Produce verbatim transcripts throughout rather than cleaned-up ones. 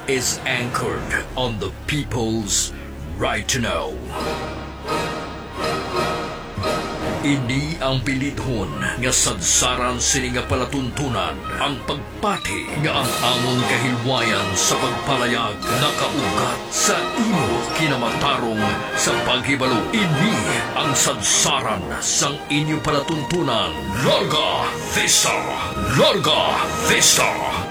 is anchored on the people's right to know. Ini ang bilidhon nga sadsaran sini nga palatuntunan ang pagpati nga ang among kahilwayan sa pagpalayag nakaugat sa imo kinamatarong sa paghibalo. Ini ang sadsaran sang inyo palatuntunan. Larga Vista! Larga Vista!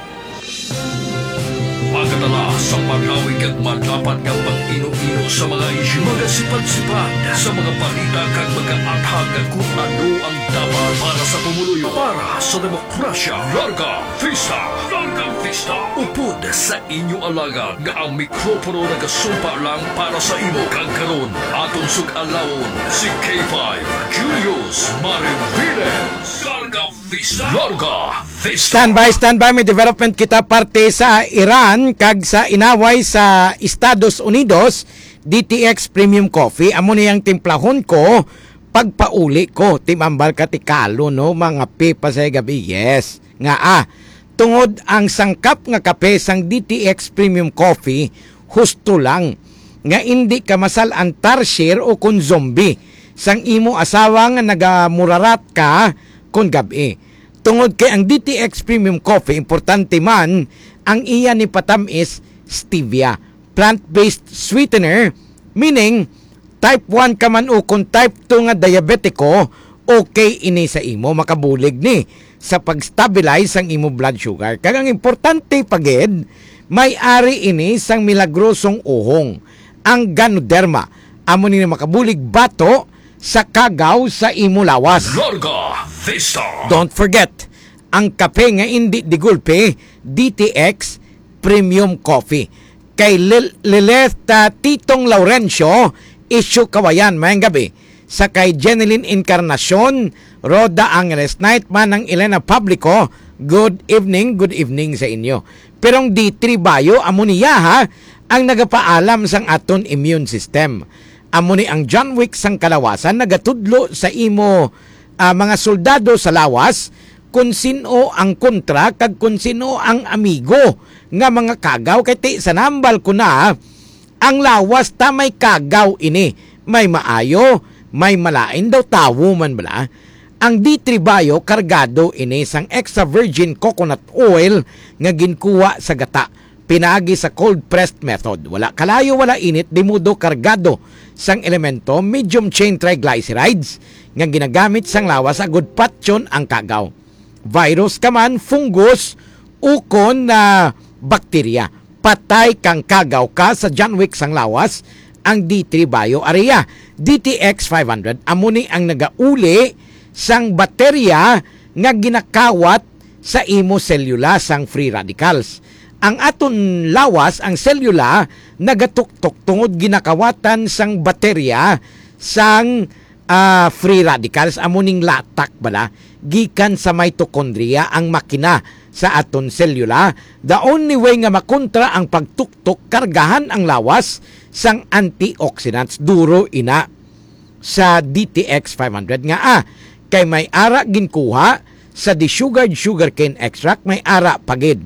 Pagkatala sa paghawig at madapat ng pang-ino-ino sa mga isyu, mga sipad-sipad sa mga balita kag mga athag kung ano ang dapat para sa pumuluyo, para sa demokrasya. Larga Vista! Larga Vista! Upod sa inyo alaga nga ang mikropono nagasumpa lang para sa imo. Kag karon aton sug-alawon si K five Julius Mariviles. Larga Vista! Larga Vista! Standby, standby, may development kita parte sa Iran kag sa inaway sa Estados Unidos. D T X Premium Coffee amo niyang timplahon ko pagpauli ko timambal katikalo no mga pipa sa gabi. Yes nga ah tungod ang sangkap nga kape sang D T X Premium Coffee husto lang nga hindi ka masalan tarsier o kun zombie sang imo asawa nga nagamurarat ka kun gabi. Tungod kay ang D T X Premium Coffee importante man ang iya ni patamis stevia, plant-based sweetener, meaning type one ka man o kung type two nga diabetiko, okay ini sa imo, makabulig ni sa pag-stabilize ang imo blood sugar. Kag ang importante pagid, may ari ini sang milagrosong uhong, ang Ganoderma, amo ni makabulig bato sa kagaw sa imo lawas. Larga Vista! Don't forget, ang kape nga hindi digulpe, D T X Premium Coffee. Kay Lileta Titong Laurencio, issue kawayan, mayang gabi. Sa kay Jeneline Encarnacion, Roda Angeles, night man ng Elena Publico, good evening, good evening sa inyo. Pero ang D three Bayo, amo niya ha, ang nagapaalam sang aton immune system. Amo ni ang John Wick sang kalawasan, nagatudlo sa imo uh, mga soldado sa lawas, kung sino ang kontra kag kung sino ang amigo nga mga kagaw kay ti sa nambal ko na ang lawas ta may kagaw ini, may maayo, may malain daw tawo man bala. Ang D three Bayo kargado ini sang extra virgin coconut oil nga ginkuha sa gata, pinagi sa cold pressed method, wala kalayo wala init, dimudo kargado sang elemento medium chain triglycerides nga ginagamit sang lawas sa good patyon ang kagaw. Virus ka man, fungus, ukon na bakterya. Patay kang kagaw ka sa John Wick sang lawas, ang D three Bayo area. D T X five hundred, amuni ang nagauli sang baterya nga ginakawat sa imo selula sang free radicals. Ang aton lawas, ang selula, nagatuktok tungod ginakawatan sang baterya sang uh, free radicals, amuning latak bala, gikan sa mitochondria ang makina sa aton selula. The only way nga makontra ang pagtuktok, kargahan ang lawas sang antioxidants, duro ina sa D T X five hundred nga ah, kay may ara ginkuha sa desugared sugarcane extract, may ara pagid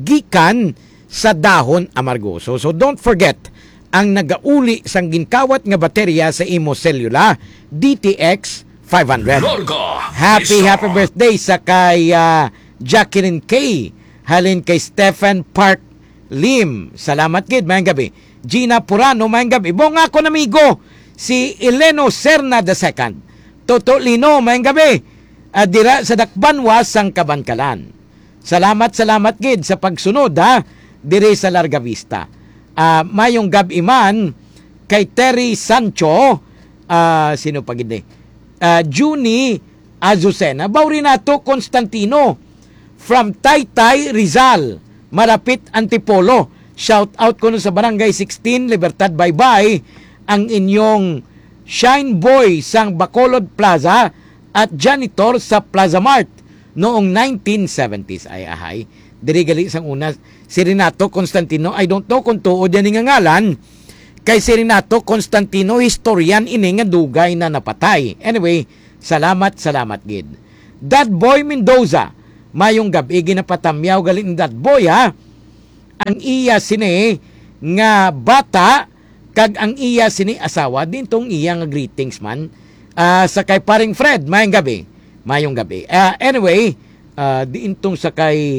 gikan sa dahon amargoso. So don't forget, ang nagauli sang ginkawat nga baterya sa imo selula, D T X five hundred. Happy, happy birthday sa kay uh, Jacqueline K. Halin kay Stephen Park Lim. Salamat gid, mayang gabi. Gina Purano, mayang gabi. Bong ako namigo, si Eleno Serna the second. Toto Lino, mayang gabi. Uh, dira sa Dakbanwas sang Kabankalan. Salamat, salamat gid sa pagsunod ha, dire sa Larga Vista. Uh, mayong gabi man kay Terry Sancho, uh, sino pa gid eh? Uh, Juni Azucena, Baurinato Constantino from Taytay, Rizal, malapit Antipolo. Shout out ko no sa Barangay sixteen, Libertad Baybay, ang inyong Shine Boy sang Bacolod Plaza at janitor sa Plaza Mart noong nineteen seventies. Ay ahay, dirigali sang una si Renato Constantino. I don't know kung tuod yan nga ngalan. Kay si Renato Constantino, historian ini nga dugay na napatay. Anyway, salamat, salamat gid. That Boy Mendoza, mayong gabi ginapatamyaw galing that boy ha. ang iya sini nga bata kag ang iya sini asawa dintong iya nga greetings man. Ah, sakay paring Fred, mayong gabi. Mayong gabi. Ah, anyway, ah, diintong sakay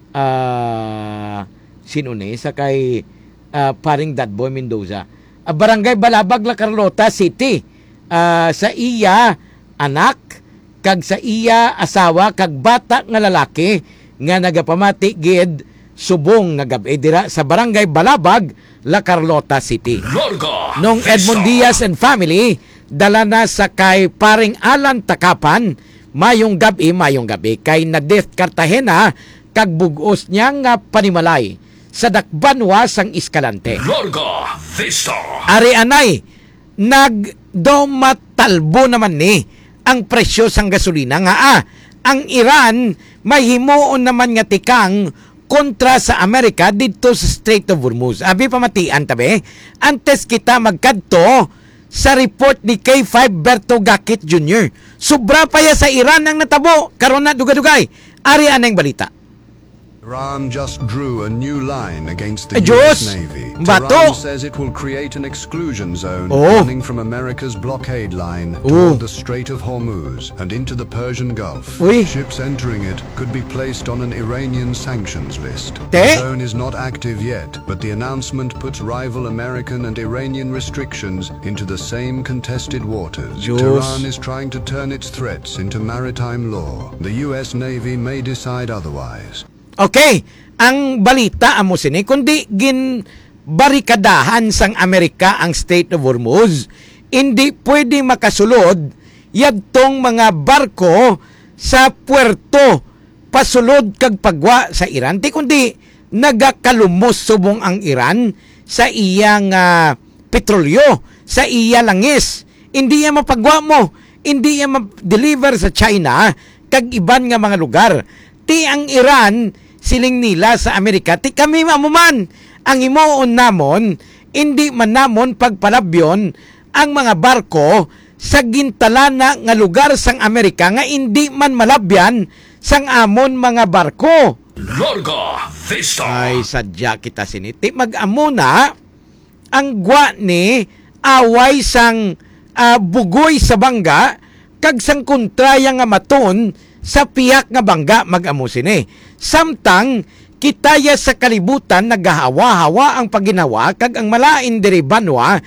ah, sino ni sakay ah, paring Dadboy Mendoza. Ah, Barangay Balabag, La Carlota City. Ah, sa iya anak kag sa iya asawa kag bata nga lalaki nga nagapamati gid subong nga gabi dira sa Barangay Balabag, La Carlota City. Larga Nung Edmond Diaz and family dala na sa kay paring Alan Takapan mayong gabi mayong gabi kay Nadeth Cartagena kag bugos niya nga panimalay sa Dakbanwa sang Escalante. Larga Vista. Ari anay nagdomatalbo naman ni ang presyo sang gasolina nga ah, ang Iran may himuon naman nga tikang kontra sa Amerika dito sa Strait of Hormuz. Abi pamatian tabi, antes kita magkadto sa report ni K five Berto Gakit Junior Sobra pa ya sa Iran ang natabo, karon na dugay-dugay. Ari anang balita. Iran just drew a new line against the Eh, U Diyos! S Navy. Bato! Tehran says it will create an exclusion zone Oh. running from America's blockade line Oh. toward the Strait of Hormuz and into the Persian Gulf. Uy. Ships entering it could be placed on an Iranian sanctions list. Te? The zone is not active yet, but the announcement puts rival American and Iranian restrictions into the same contested waters. Diyos. Tehran is trying to turn its threats into maritime law. The U S Navy may decide otherwise. Okay, ang balita amo sini kundi gin barikadahan sang Amerika ang Strait of Hormuz, hindi pwede makasulod yadtong mga barko sa puerto pasulod kag pagwa sa Iran. Di kundi nagakalumos subong ang Iran sa iyang uh, petrolyo, sa iya langis. Hindi yan mapagwa mo, hindi yan ma-deliver sa China kag iban nga mga lugar. Ti ang Iran siling nila sa Amerika, ti kami mamuman ang imuon namon, hindi man namon pagpalabyon ang mga barko sa gintalana nga lugar sang Amerika nga hindi man malabyan sang amon mga barko. Larga Vista. Ay sadya kita siniti mag-amuna ang gwa ni away sang ah, bugoy sa bangga kag sang kontraya nga maton sa piyak nga bangga mag-amo sini. Samtang kitaya sa kalibutan nagahawa-hawa ang paginawa kag ang malain diri banwa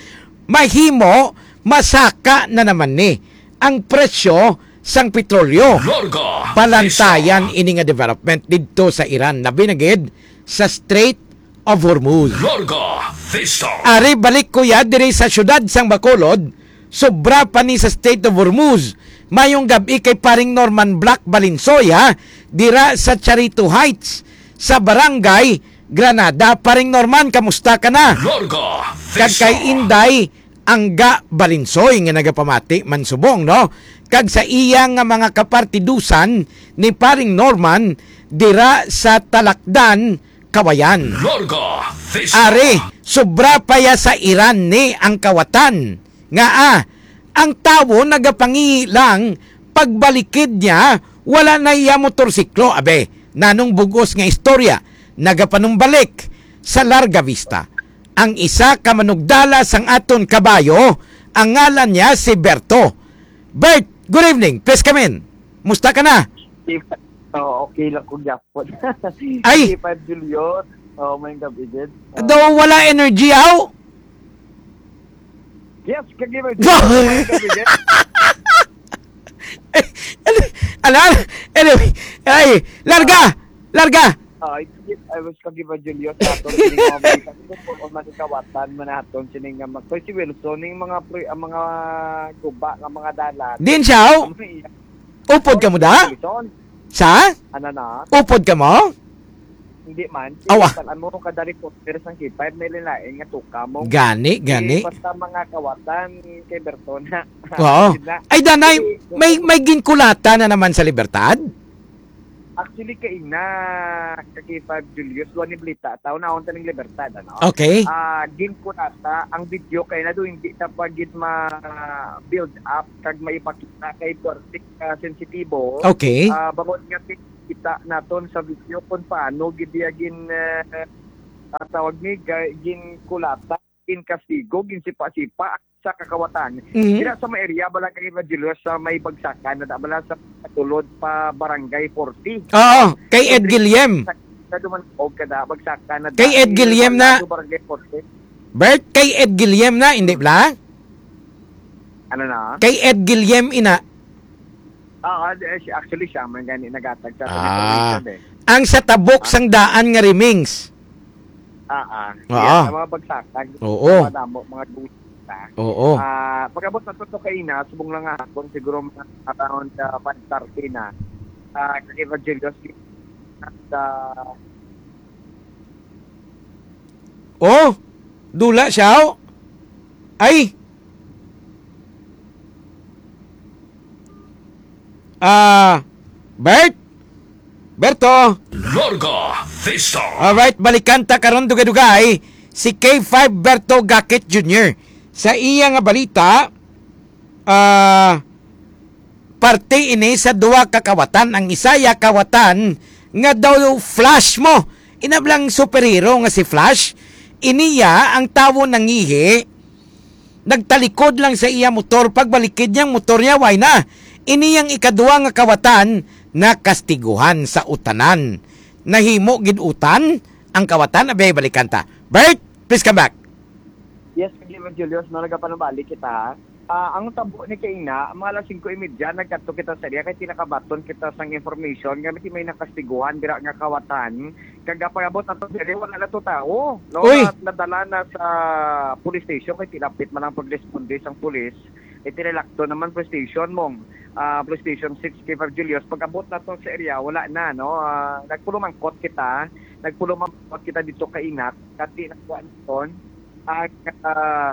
mahimo masaka na naman ni ang presyo sang petrolyo. Larga Palantayan ini nga development didto sa Iran na binagid sa Strait of Hormuz. Larga Vista. Ari balik kuya diri sa syudad sang Bacolod, sobra pa ni sa Strait of Hormuz. Mayong gabi kay paring Norman Black Balinsoya dira sa Charito Heights sa Barangay Granada. Paring Norman, kamusta ka na? Larga Kag Vista. kay Inday Angga Balinsoy nga nagapamati mansubong no. Kag sa iya nga mga kapartidusan ni paring Norman dira sa Talakdan, Kawayan. Larga Vista. Are, sobra pa ya sa Iran ni ang kawatan. Nga ah, ang tawo nagapangilang pagbalikid niya, wala na iya motorsiklo. Abe, nanong bugos nga istorya, nagapanumbalik sa Larga Vista. Ang isa ka manugdala sang aton kabayo, ang ngalan niya si Berto. Bert, good evening. Please come in. Musta ka na? Oh, okay lang kung yapon. Ay! five Julio. Oh, may gabi din. Oh. Daw wala energy aw? Yes, kagiba. May gabi din. Ala, anyway, ay, larga, larga. Ah, I was kagiba Julio sa aton sining mga balikan. Kung manikawatan man aton sining nga mag si Wilson ning mga pre, ang mga guba nga mga dalan. Din siya, upod ka mo da? Wilson, Sa? ano na? Upod ka mo? Hindi man. Awa. Talan mo kada reporter sang kipay may linaing nga tuka mo. Gani, gani. Eh, basta mga kawatan kay Bertona. Oo. Ay, danay, may, may ginkulata na naman sa Libertad? Actually, kay na kay five Julius, luwan ni Blita, tao na akong taning Libertad, ano? Okay. Ah, gin ko nata, ang video kay na do hindi ta pagid ma-build up, kag maipakita kay Portik uh, sensitibo. Okay. Ah, bangon nga kita naton sa video kung paano gid gin uh, uh, tawag ni ga- gin kulata, gin kastigo, gin sipa-sipa sa kakawatan. Mhm. Kaya sa may area, bala kay Julius sa may bagsakan, na bala sa tulod pa barangay forty. Oo, kay Ed Guillem. Sa duman og kada bagsakan na Kay Ed Guillem na. barangay forty. Bert, kay Ed Guillem na, hindi ba? Ano na? Kay Ed Guillem ina. Ah, uh, actually siya man gani nagatag sa Ah. information eh. Ang sa tabok sang daan nga Remings. Ah, ah. Oo. Yeah, sa mga bagsakan. Oo. Mga damo, mga duta. Oo. Ah, pagabot na to kay ina, subong lang hapon siguro mga around uh, five thirty na. Ah, kay Evangelos sa Oh, dula siya. oh. Ay. Ah, Bert. Berto. Larga Vista. Alright, balikan ta karon dugay-dugay si K five Berto Gakit Junior Sa iya nga balita, ah, parte ini sa duwa ka kawatan. Ang isaya kawatan nga daw Flash mo. Inablang superhero nga si Flash. Iniya ang tawo nangihi. Nagtalikod lang sa iya motor. Pagbalikid niyang motor niya, why na? Iniyang ikaduwa nga kawatan na kastiguhan sa utanan. Nahimo gid utan ang kawatan. Abay, balikan ta. Bert, please come back. Yes, Kagiliman Julius, no, nagapanabali kita. Ah, ang tabo ni Kaina, mga alas five thirty, nagkadto kita sa area, kay tinakabaton kita sang information, gamit may nakastiguhan, dira nga kawatan, kagapagabot na to sa area, wala na to tao. No? Uy! Na, nadala na sa police station, kay tinapit man ang pag-responde sang police, kay tinilakto naman police station mong, ah, police station six K five Julius, pagabot na to sa area, wala na, no? Ah, nagpulumangkot kita, nagpulumangkot kita dito kay Inak, kasi nakuha nito, ang uh,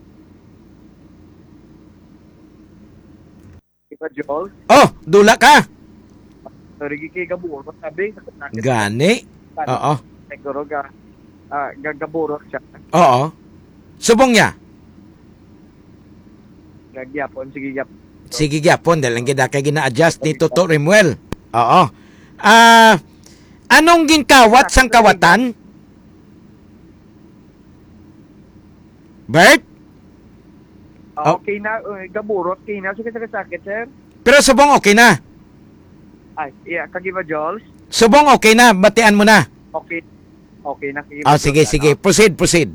Ipa Joel, Oh, dula ka. sorry kay Gaburo, sabi, Gani. Oo. siguro ga, ah, gagaburo siya, Oo. Subong niya. gagyapon, sige gyap. Sige gyapon dahil ang gida kay gina-adjust ni Toto Rimuel. Oo. Ah, anong ginkawat sang kawatan? Bert? Ah, Oh. okay na, uh, Gaburo, okay na, sige sa sakit, sir. Pero subong okay na. Ay, yeah, kagiba Joel, Subong okay na. Batian mo na. okay, okay na, kagiba Oh, sige, Joel, sige. Proceed, proceed.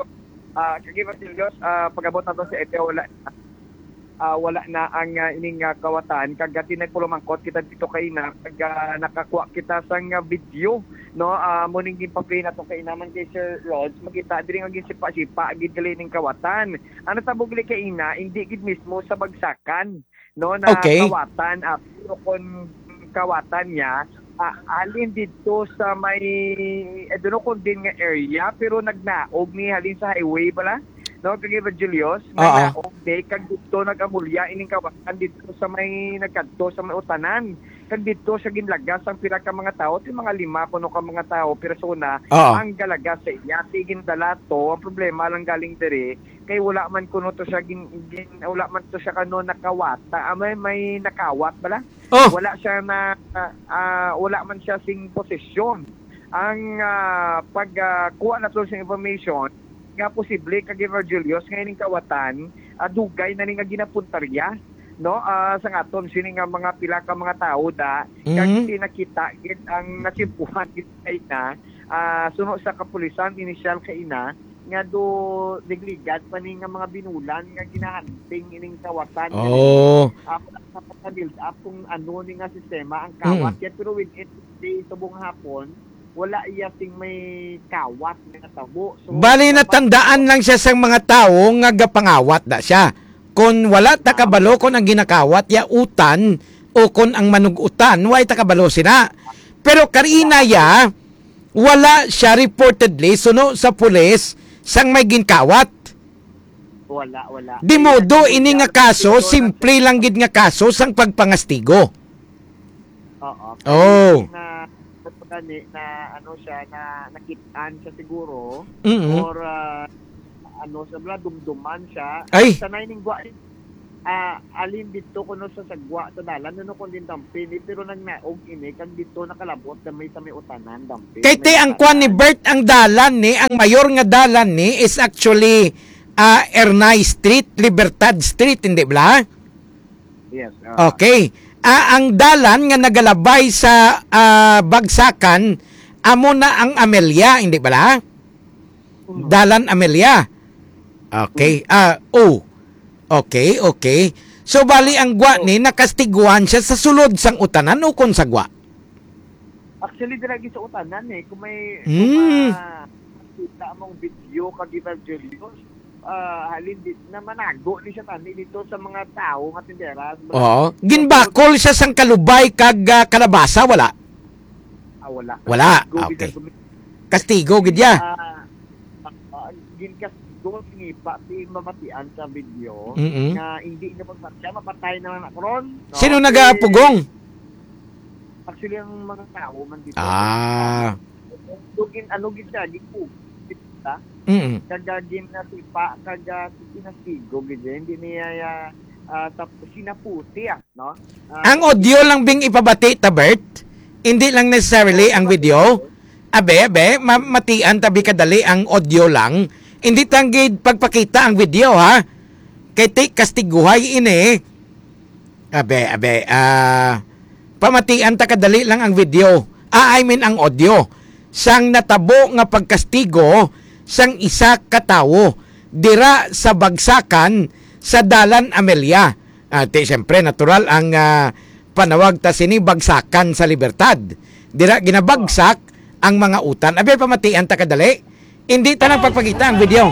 Ah, kagiba Julius, ah, pagabot na to sa ete, wala na. Ah, wala na ang uh, ining uh, kawatan kagati nagpulumangkot kita dito kay na kag uh, nakakuha kita sang uh, video no uh, muning gipa-play na to kay naman kay Sir Rods makita diri nga ginsipa-sipa gid gali ning kawatan ano tabugli kay ina hindi gid mismo sa bagsakan no na Okay. kawatan uh, pero kon kawatan niya uh, alin dito sa may eh, doon ko din nga area pero nagnaog ni halin sa highway bala no kay Julius Oo. na okay kag dito nagamulya ining kawakan dito sa may nagkadto sa may utanan kag dito sa ginlagas ang pila ka mga tao ti mga lima kuno ka mga tao persona Oo. ang galagas sa iya tigin dala to ang problema lang galing diri kay wala man kuno to siya gin, gin wala man to siya kano nakawata ah, may may nakawat bala Oh, wala siya na ah, ah, wala man siya sing posisyon ang ah, pag ah, kuha na to sa information nga posible kag Julius ngayon ning kawatan uh, dugay na ni nga ginapuntarya no uh, sa ngaton sini nga mga pila ka mga tao da kag Mhm. tinakita gid ang nasimpuhan gid kay na uh, suno sa kapulisan initial kay ina nga do negligat pa ni nga mga binulan nga ginahanting ining kawatan oh. uh, sa build up kung ano ni nga sistema ang kawat yet pero with it day subong hapon wala iya sing may kawat nga tabo. So, Bali na tandaan lang siya sa mga tao nga gapangawat da siya. Kung wala ta kabalo kon ang ginakawat ya utan o kon ang manugutan, way ta kabalo sina. Pero karina ya wala siya reportedly suno sa pulis sang may ginkawat. wala wala. Di modo ini nga kaso simple lang gid nga kaso sang pagpangastigo. Oo. Oh. Na gani na ano siya na nakitaan siya siguro Mm. or uh, ano sa bla dumduman siya Ay. sanay ning gwa ah alin dito kuno sa sagwa sa dalan no kun din dampin eh, pero nang naog ini kag dito nakalabot na may sa may utanan dampin. Kay te May ang kwan ni utanan. Bert ang dalan ni, ang mayor nga dalan ni is actually uh, Ernay Street, Libertad Street, hindi ba? Yes. ah. Okay. Ah, ang dalan nga nagalabay sa ah, Bagsakan, amo na ang Amelia, hindi ba? Dalan Amelia. Okay. Ah, oh. Okay, okay. So bali ang gwa ni nakastiguan siya sa sulod sang utanan o kon sa gwa? Actually diragi sa utanan eh kung may Hmm. kung kita mong video kag Evangelio ah halin dit na manago ni siya tani dito sa mga tao nga tinderas. Oo. Ginbakol siya sang kalubay kag ah, kalabasa, wala? Ah, wala. Wala. Go, Okay. bisan- Kastigo gid ya. Ah, ah, ginkas go ni pati mamatian sa video Mm-mm. nga hindi na magpatya mapatay naman na karon. No? Sino Eh, nagapugong? Actually ang mga tao man dito. Ah. Dugin ano gid siya di po. Kita Mm. kagagin na tipa kaga sinastigo gid hindi niya uh, tapos sinaputi ah no. Ah, Ang audio lang bing ipabati ta Bert. Hindi lang necessarily ang video. Abe, abe, ma- matian tabi kadali ang audio lang. Hindi tanggid pagpakita ang video ha. Kay ti kastiguhay ini. Abe, abe, ah pamatian ta kadali lang ang video. Ah, I mean ang audio. Sang natabo nga pagkastigo sang isa ka tawo dira sa Bagsakan sa Dalan Amelia. Ate, siyempre, natural ang ah, panawag ta sini Bagsakan sa Libertad. Dira ginabagsak ang mga utan. Abi, pamatian ta kadali. Hindi ta lang pagpakita ang video.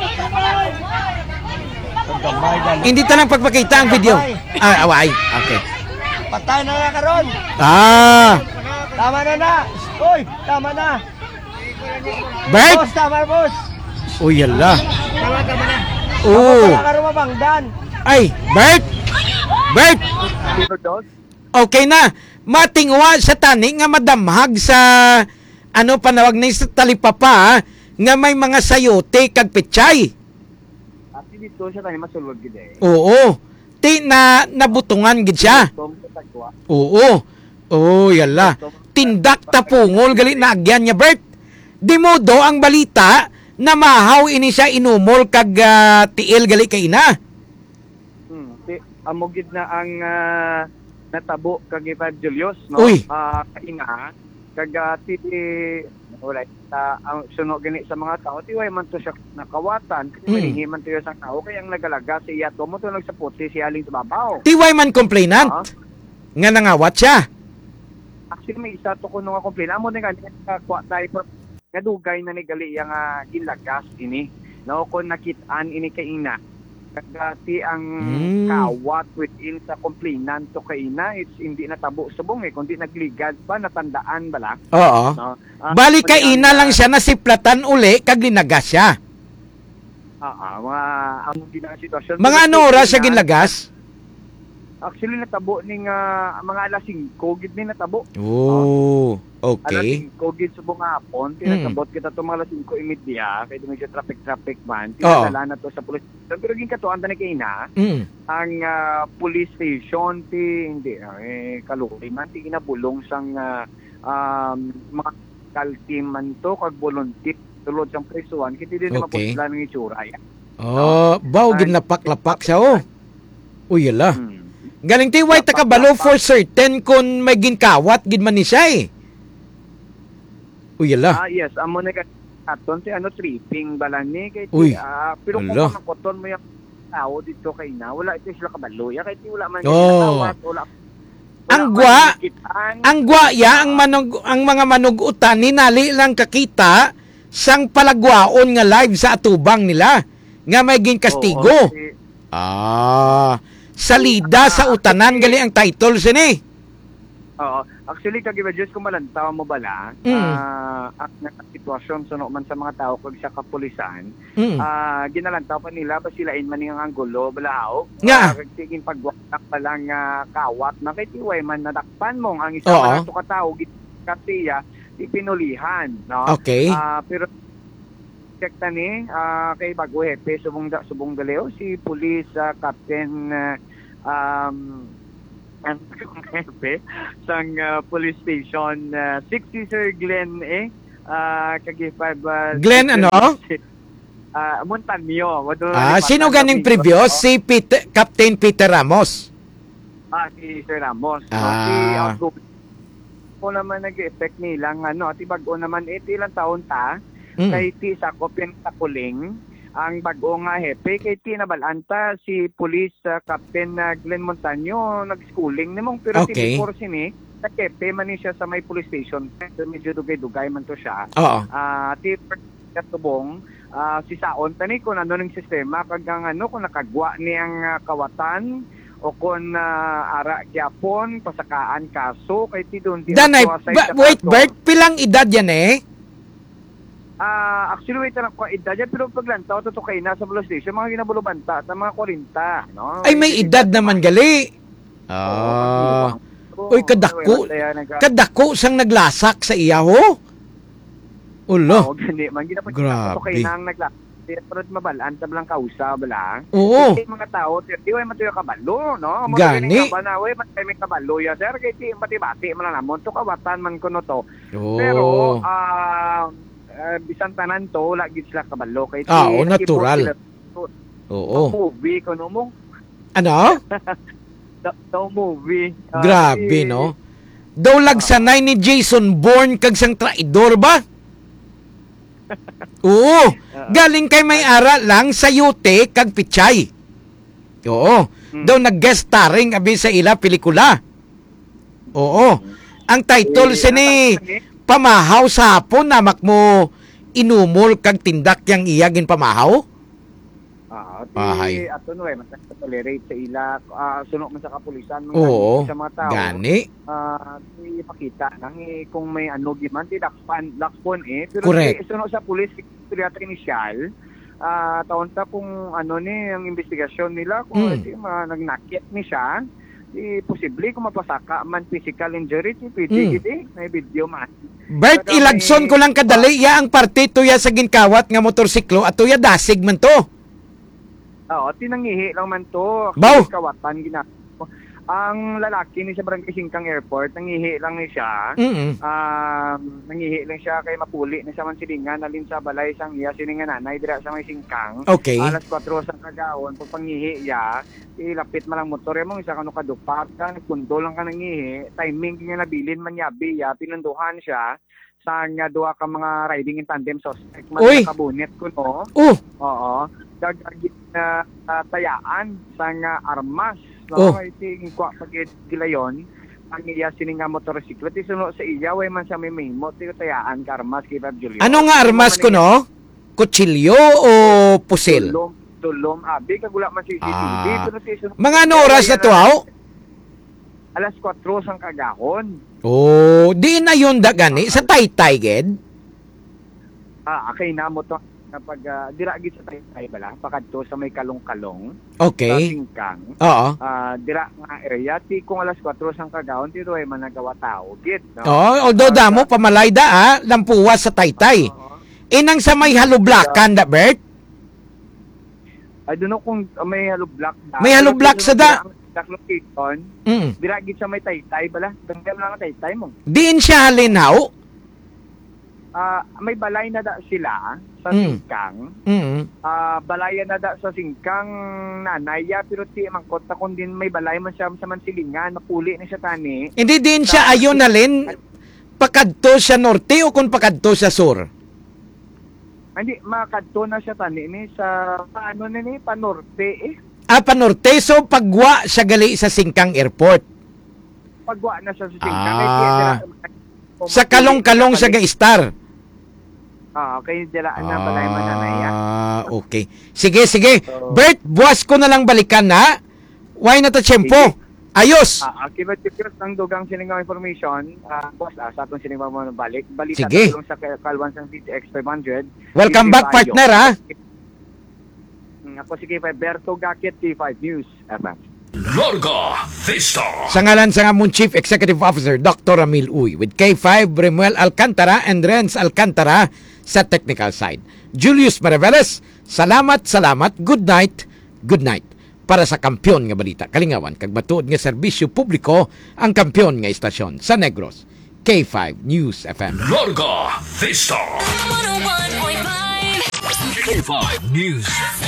Hindi ta lang pagpakita ang video. Ah, away. Okay. Patay na nga karon. Ah, Tama na na. Uy, tama na. Bert! Boss, tama boss. Uy, yala. Tama, tama na. Oo. Tama karon mabangdan. Ay, Bert! Bert! sino dos? Okay na. Matingwa sa tani nga madamhag sa ano panawag na sa talipapa ha, nga may mga sayote kag pechay. At dito siya tani masulod gid eh. Oo. Ti na nabutungan gid siya. Tom sa sagwa. Oo. Oh, yala. Tindak ta pungol gali na agyan niya, Bert. Di modo ang balita na mahaw ini siya inumol kag ah, tiil gali kay ina. Hmm, si amogid na ang ah, natabo kag Julius no. Uy. Ah, kainga kag ah, ti wala ta ang suno gani sa mga tao ti way man to siya nakawatan kasi Mm. malingi man to sa tao kaya ang nagalaga siya to mo to nagsaputi si aling sa babaw. Tiway man complainant Ah. nga nangawat siya. Actually may isa to kuno nga complain amo ni nga kuha tayo per nga dugay na ni gali yang uh, gilagas ini no kon nakit-an ini kay ina kagati ang Mm. kawat within sa complainant to kay ina it's hindi natabo subong eh kundi nagligad pa natandaan bala Oo. no. Ah, Bali kay kundi ina ang, lang siya nasiplatan uli kag linagas siya. ah, ah, mga ang ginang sitwasyon Mga ano oras siya ginlagas? actually natabo ning ah, mga alas singko gid ni natabo. Oh, Alas okay. singko gid subong hapon, Mm. tinagabot kita to mga alas singko imedya, kay dumi siya traffic-traffic man, Oo. tinadala na to sa police station. Pero gin katuan ta ni kay ina, Mm. ang ah, police station ti hindi eh kaluri man ti ginabulong sang ah, um, mga kal team man to kag volunteer tulod sang presuan kiti din Okay. mapuslan ng itsura. ya. Oh, baw gid lapak-lapak siya oh. Uy, yala. Hmm. Galing ti way takabalo for certain kun may ginkawat gid man ni siya eh. Uy, yala. Ah yes, amo na ka aton ti ano tripping balani kay Uy, ti ah, pero kung ala. makoton mo yung tao dito kay na wala ito sila kabalo ya kay ti wala man Oh. natawat, wala, wala Ang man gwa, nakitaan. ang gwaya ang manog ang mga manugutan ninali lang kakita sang palagwaon nga live sa atubang nila nga may ginkastigo. Oo, si- Ah, salida sa utanan gali ang title sini. Oo. Actually, kag iba Diyos kung malantaw mo bala, Mm. ah, ang sitwasyon suno man sa mga tao kag sa kapulisan, Mm. ah, ginalantaw pa nila ba sila in man ang anggulo balao. Nga. Ah, kag tiging pagwatak pa lang nga kawat na kay tiway man nadakpan mo ang isa Oo. man ato ka tao kasi ya ipinulihan, no? Okay. Ah, pero check tani ah, kay bago hepe subong da, subong daleo si Police ah, Captain ah, um, ang hepe sa uh, police station uh, sixty Sir Glenn eh uh, kagifab uh, Glenn ano? Uh, Montanyo. Wado- Ah, sino Department ganing of previous? Police, Si Peter, Captain Peter Ramos. no? Ah, si Sir Ramos. No? Ah. Si Outgo po naman nag-effect nilang ano, ti bago naman iti ilang taon ta, Mm. kay ti sa kopyan sa kuling, ang bago nga hepe, kay ti nabalanta si Police uh, Captain uh, Glenn Montaño, nag-schooling nimong, pero Okay. ti before sini, nag-hepe man ni siya sa may police station, so medyo dugay-dugay man to siya. Oo. Ah, ti katubong, ah, si Saon tani kung ano ng sistema kag ang ano kung nakagwa niyang ah, kawatan o kung ah, ara gyapon pasakaan kaso kay ti don di Danay, ako asay ba- sa wait, kaso. Bert, pilang edad yan eh? Ah, actually wait lang ko edad yan, pero paglantaw to kay na sa police station mga ginabulubanta sa mga forty, no? Ay, may edad naman gali. Ah. Uy, kadako. Kadako sang naglasak sa iya ho. Ulo. Oh, gani man ginapon Grabe. to kay nang nagla pero mabalaan ta blang kausa bala. Oo. Kasi mga tao, di way matuyo kabalo, no? Mo Gani. Ba na way man may kabalo ya sir kay ti bati-bati man namon to kawatan man kuno to. Oo. Pero ah ah, bisan tanan to lagi sila kabalo kay ti. Ah, oo, nakipot natural. sila to- Oo. Movie kuno mo. Ano? To, to movie. Ah, Grabe, si- no? Daw lagsanay ni Jason Bourne kag sang traidor ba? Oo. Galing kay may ara lang sa Yute kag Pichay. Oo. Hmm. Daw nag-guest starring abi sa ila pelikula. Oo. Ang title Eh, sini ang tawag ni- Pamahaw sa hapon namak mo inumol kag tindak yang iyagin pamahaw. Ah, ti Bahay. ato no eh mas tolerate sa ila ah, suno man sa kapulisan mga Oo. sa mga tao. Gani. Ah, uh, ipakita nang eh, kung may ano giman ti dakpan dakpon eh pero Correct. si suno sa pulis teatro initial ah taon ta kung ano ni ang investigasyon nila kung Mm. mm. ma, nagnakit ni siya di posible kung mapasaka man physical injury ti pwede Mm. gid eh may video man. Bert, Pero ilagson may- ko lang kadali ya ang parte tuya sa ginkawat nga motorsiklo at tuya dasig man to. Oo, tinangihi lang man to. Baw! Kawatan gina. Ang lalaki ni sa Barangay Singkang Airport, nangihi lang ni siya. Mm. Um, nangihi lang siya kay mapuli ni sa Mansilingan, nalin sa balay sang iya sininga nanay dira sa may Singkang. Okay. Alas kwatro sang kagawon, pag pangihi ya, ilapit man lang motor mo isa kanu kadupat ka, nagpundo lang ka nangihi, timing nga nabilin man yabi ya, pinunduhan siya sa nga duha ka mga riding in tandem suspect man Uy! nakabunet kuno. Oh, Oo. Dagagit na uh, tayaan sa nga armas. Oh. No? Iti kwa pagit gilayon. Ang iya sininga motorsiklo. Ti suno sa iya, way man sa may mimo. Ti tayaan ka armas kay Bob Julio. ano nga armas ko no? Kutsilyo o pusil? Tulom, tulom. Abi, kagula man si C C T V. Ah. Pero ti suno- Mga ano oras na to, haw? Alas kwatro sang kagahon. Oh, di na yun da gani sa Taytay ged. Ah, akay na mo to. Kapag uh, diragit sa Taytay bala, pakadto sa may kalong-kalong. Sa Okay. Singkang. Oo. Ah, dira nga area ti kung alas kwatro sang kagahon ti way man nagawa tao gid no. Oh, although damo pamalay da ah, lampuwas sa Taytay. Oo. Inang sa may halublakan da Bert. I don't know kung uh, may halo black da. May halo black sa da. Black location. Mm. Dira gid sa may Taytay bala. Dangdam lang ang Taytay mo. Diin siya halin haw. Ah, may balay na da sila sa Mm. Singkang. Mm. Ah, balayan na da sa Singkang nanaya pero ti mangkot ta kun din may balay man siya sa Mansilingan, mapuli ni siya tani. Hindi din siya ayon halin pakadto sa norte o kung pakadto sa sur. Hindi makadto na siya tani ni sa paano ni ni panorte eh. Ah, panorte, so pagwa siya gali sa Singkang Airport. Pagwa na siya sa Singkang. Ah. Kay dira- Sa kalong-kalong sa Gaistar. Ah, kay dira na balay man nanaya. Ah, okay. Sige, sige. So- Bert, buwas ko na lang balikan na. Why na ta tiyempo? Ayos. Ah, okay, but if ang dugang siningaw information, ah, boss, ah, sa atong siningaw mo balik, balita Sige. tulong sa Kalwan sang D T X five hundred. Welcome back, partner, ha? Mm, Ako si K five Berto Gakit, T five News. F M. Larga Vista. Sa ngalan sa among Chief Executive Officer, Doctor Ramil Uy, with K five, Remuel Alcantara and Renz Alcantara sa technical side. Julius Maraveles, salamat, salamat, good night, good night. para sa kampyon nga balita. Kalingawan, kag matuod nga serbisyo publiko ang kampyon nga istasyon sa Negros. K five News F M. Larga Vista. one oh one point five K five News.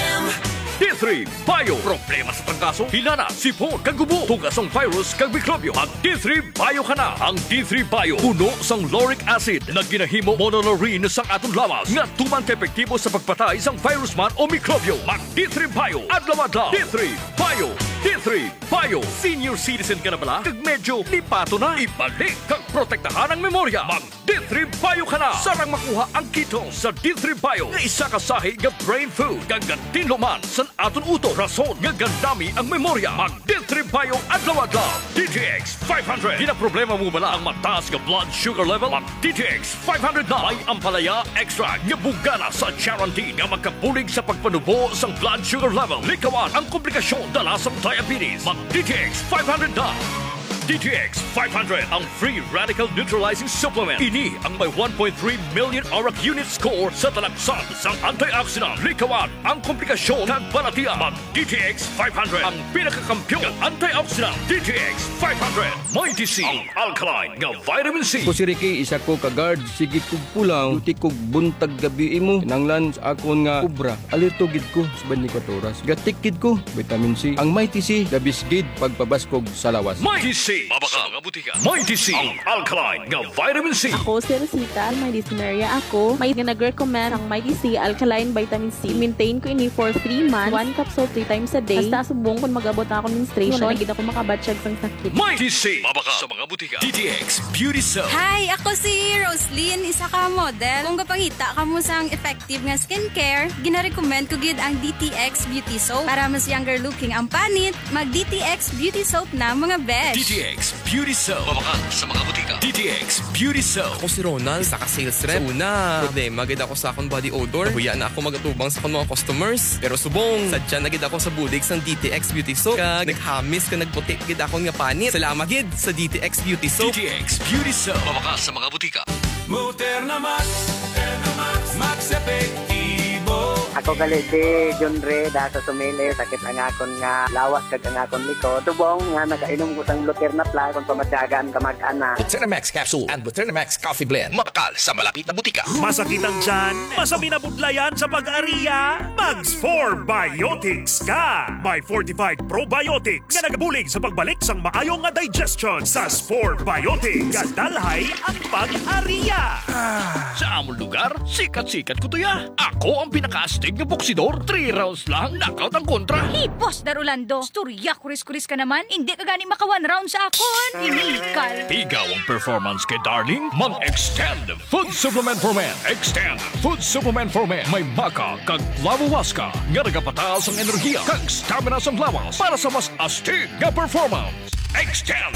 D three Bio. Problema sa pagkaso, hinana, sipon, kagubo, tugas ang virus, kag mikrobyo. Ang D three Bio ka na. Ang D three Bio, puno sang lauric acid na ginahimo monolaurin sang atong lawas nga tuman ka epektibo sa pagpatay sang virus man o mikrobyo. Mag D three Bio. Adlaw-adlaw. D three Bio. D three Bio. Senior citizen ka na bala? Kag medyo lipato na. Ibalik kag protektahan ang memorya. Mag D three Bio ka na. Sarang makuha ang ketone sa D three Bio nga isa ka sahi nga brain food kag tinluman sa aton uto. Rason nga gandami ang memorya. Mag D three Bio adlaw-adlaw. D T X five hundred. Di na problema mo bala ang mataas nga blood sugar level? Mag D T X five hundred na. May ampalaya extract nga bugana sa Charantin nga magkabulig sa pagpanubo sang blood sugar level. Likawan ang komplikasyon dala sa diabetes. Mag D T X five hundred na. D T X five hundred, ang free radical neutralizing supplement. Ini ang may one point three million A R A C unit score sa talaksan sang antioxidant. Likawan ang komplikasyon ng balatian. Mag D T X five hundred, ang pinakakampyon ng antioxidant. D T X five hundred, may D C, ang alkaline nga vitamin C. Ko si Ricky, isa ko ka-guard. Sige kog pulang, duty kog buntag gabi imo. Kinanglan sa akon nga kubra. Alerto gid ko sa twenty-four oras. Gatik gid ko, vitamin C. Ang may T C, labis gid pagpabaskog sa lawas. May D C, mabaka mga butika. May D C, ang alkaline nga vitamin C. Ako si Rosita, may dysuria ako. May nga nag-recommend ang may D C Alkaline Vitamin C. Maintain ko ini for three months, one capsule three times a day. Hasta subong kung mag-abot na ako ng menstruation, na gid ako makabatsyag sang sakit. May D C, mabaka sa mga butika. D T X Beauty Soap. Hi, ako si Roslyn, isa ka model. Kung kapangita ka mo sang effective nga skincare, gina-recommend ko gid ang D T X Beauty Soap. Para mas younger looking ang panit, mag D T X Beauty Soap na mga besh. D T X Beauty Soap. Mabaka sa mga butika. D T X Beauty Soap. Ako si Ronald, isa ka sales rep. Una, problema gid ako sa akong body odor. Huya na ako magatubang sa akong mga customers. Pero subong, sadya na gid ako sa bulig sang D T X Beauty Soap. Kag naghamis ka nagputi gid ako nga panit. Salamat gid sa D T X Beauty Soap. D T X Beauty Soap. Mabaka sa mga butika. Muterna Max, Muterna Max, Max Epektibo. Ako gali si John Ray, da sa sumili, sakit ang akon nga lawas kag ang akon likod. Tubong nga nakainom ko sang Luterna Plus kung pamatyagaan ka mag-ana. Buternamax Capsule and Buternamax Coffee Blend. Mapakal sa malapit na butika. Masakit ang tiyan? Masami na budlayan sa pag-ariya? Mags four Biotics ka! May fortified probiotics nga nagabulig sa pagbalik sang maayong nga digestion. Sa four Biotics, gadalhay ang pag-ariya. Sa among lugar, sikat-sikat ko to ya. Ako ang pinaka-astig na boksidor. Three rounds lang, knockout ang kontra. Hey, Boss Darulando, storya kuris-kuris ka naman. Hindi ka gani maka one round sa akon. Inikal. Ikaw ang performance kay Darling. Mag-extend food supplement for men. Extend food supplement for men. May maka kag lawawaska nga nagapataas ang enerhiya kag stamina sa lawas para sa mas astig nga performance. Extend.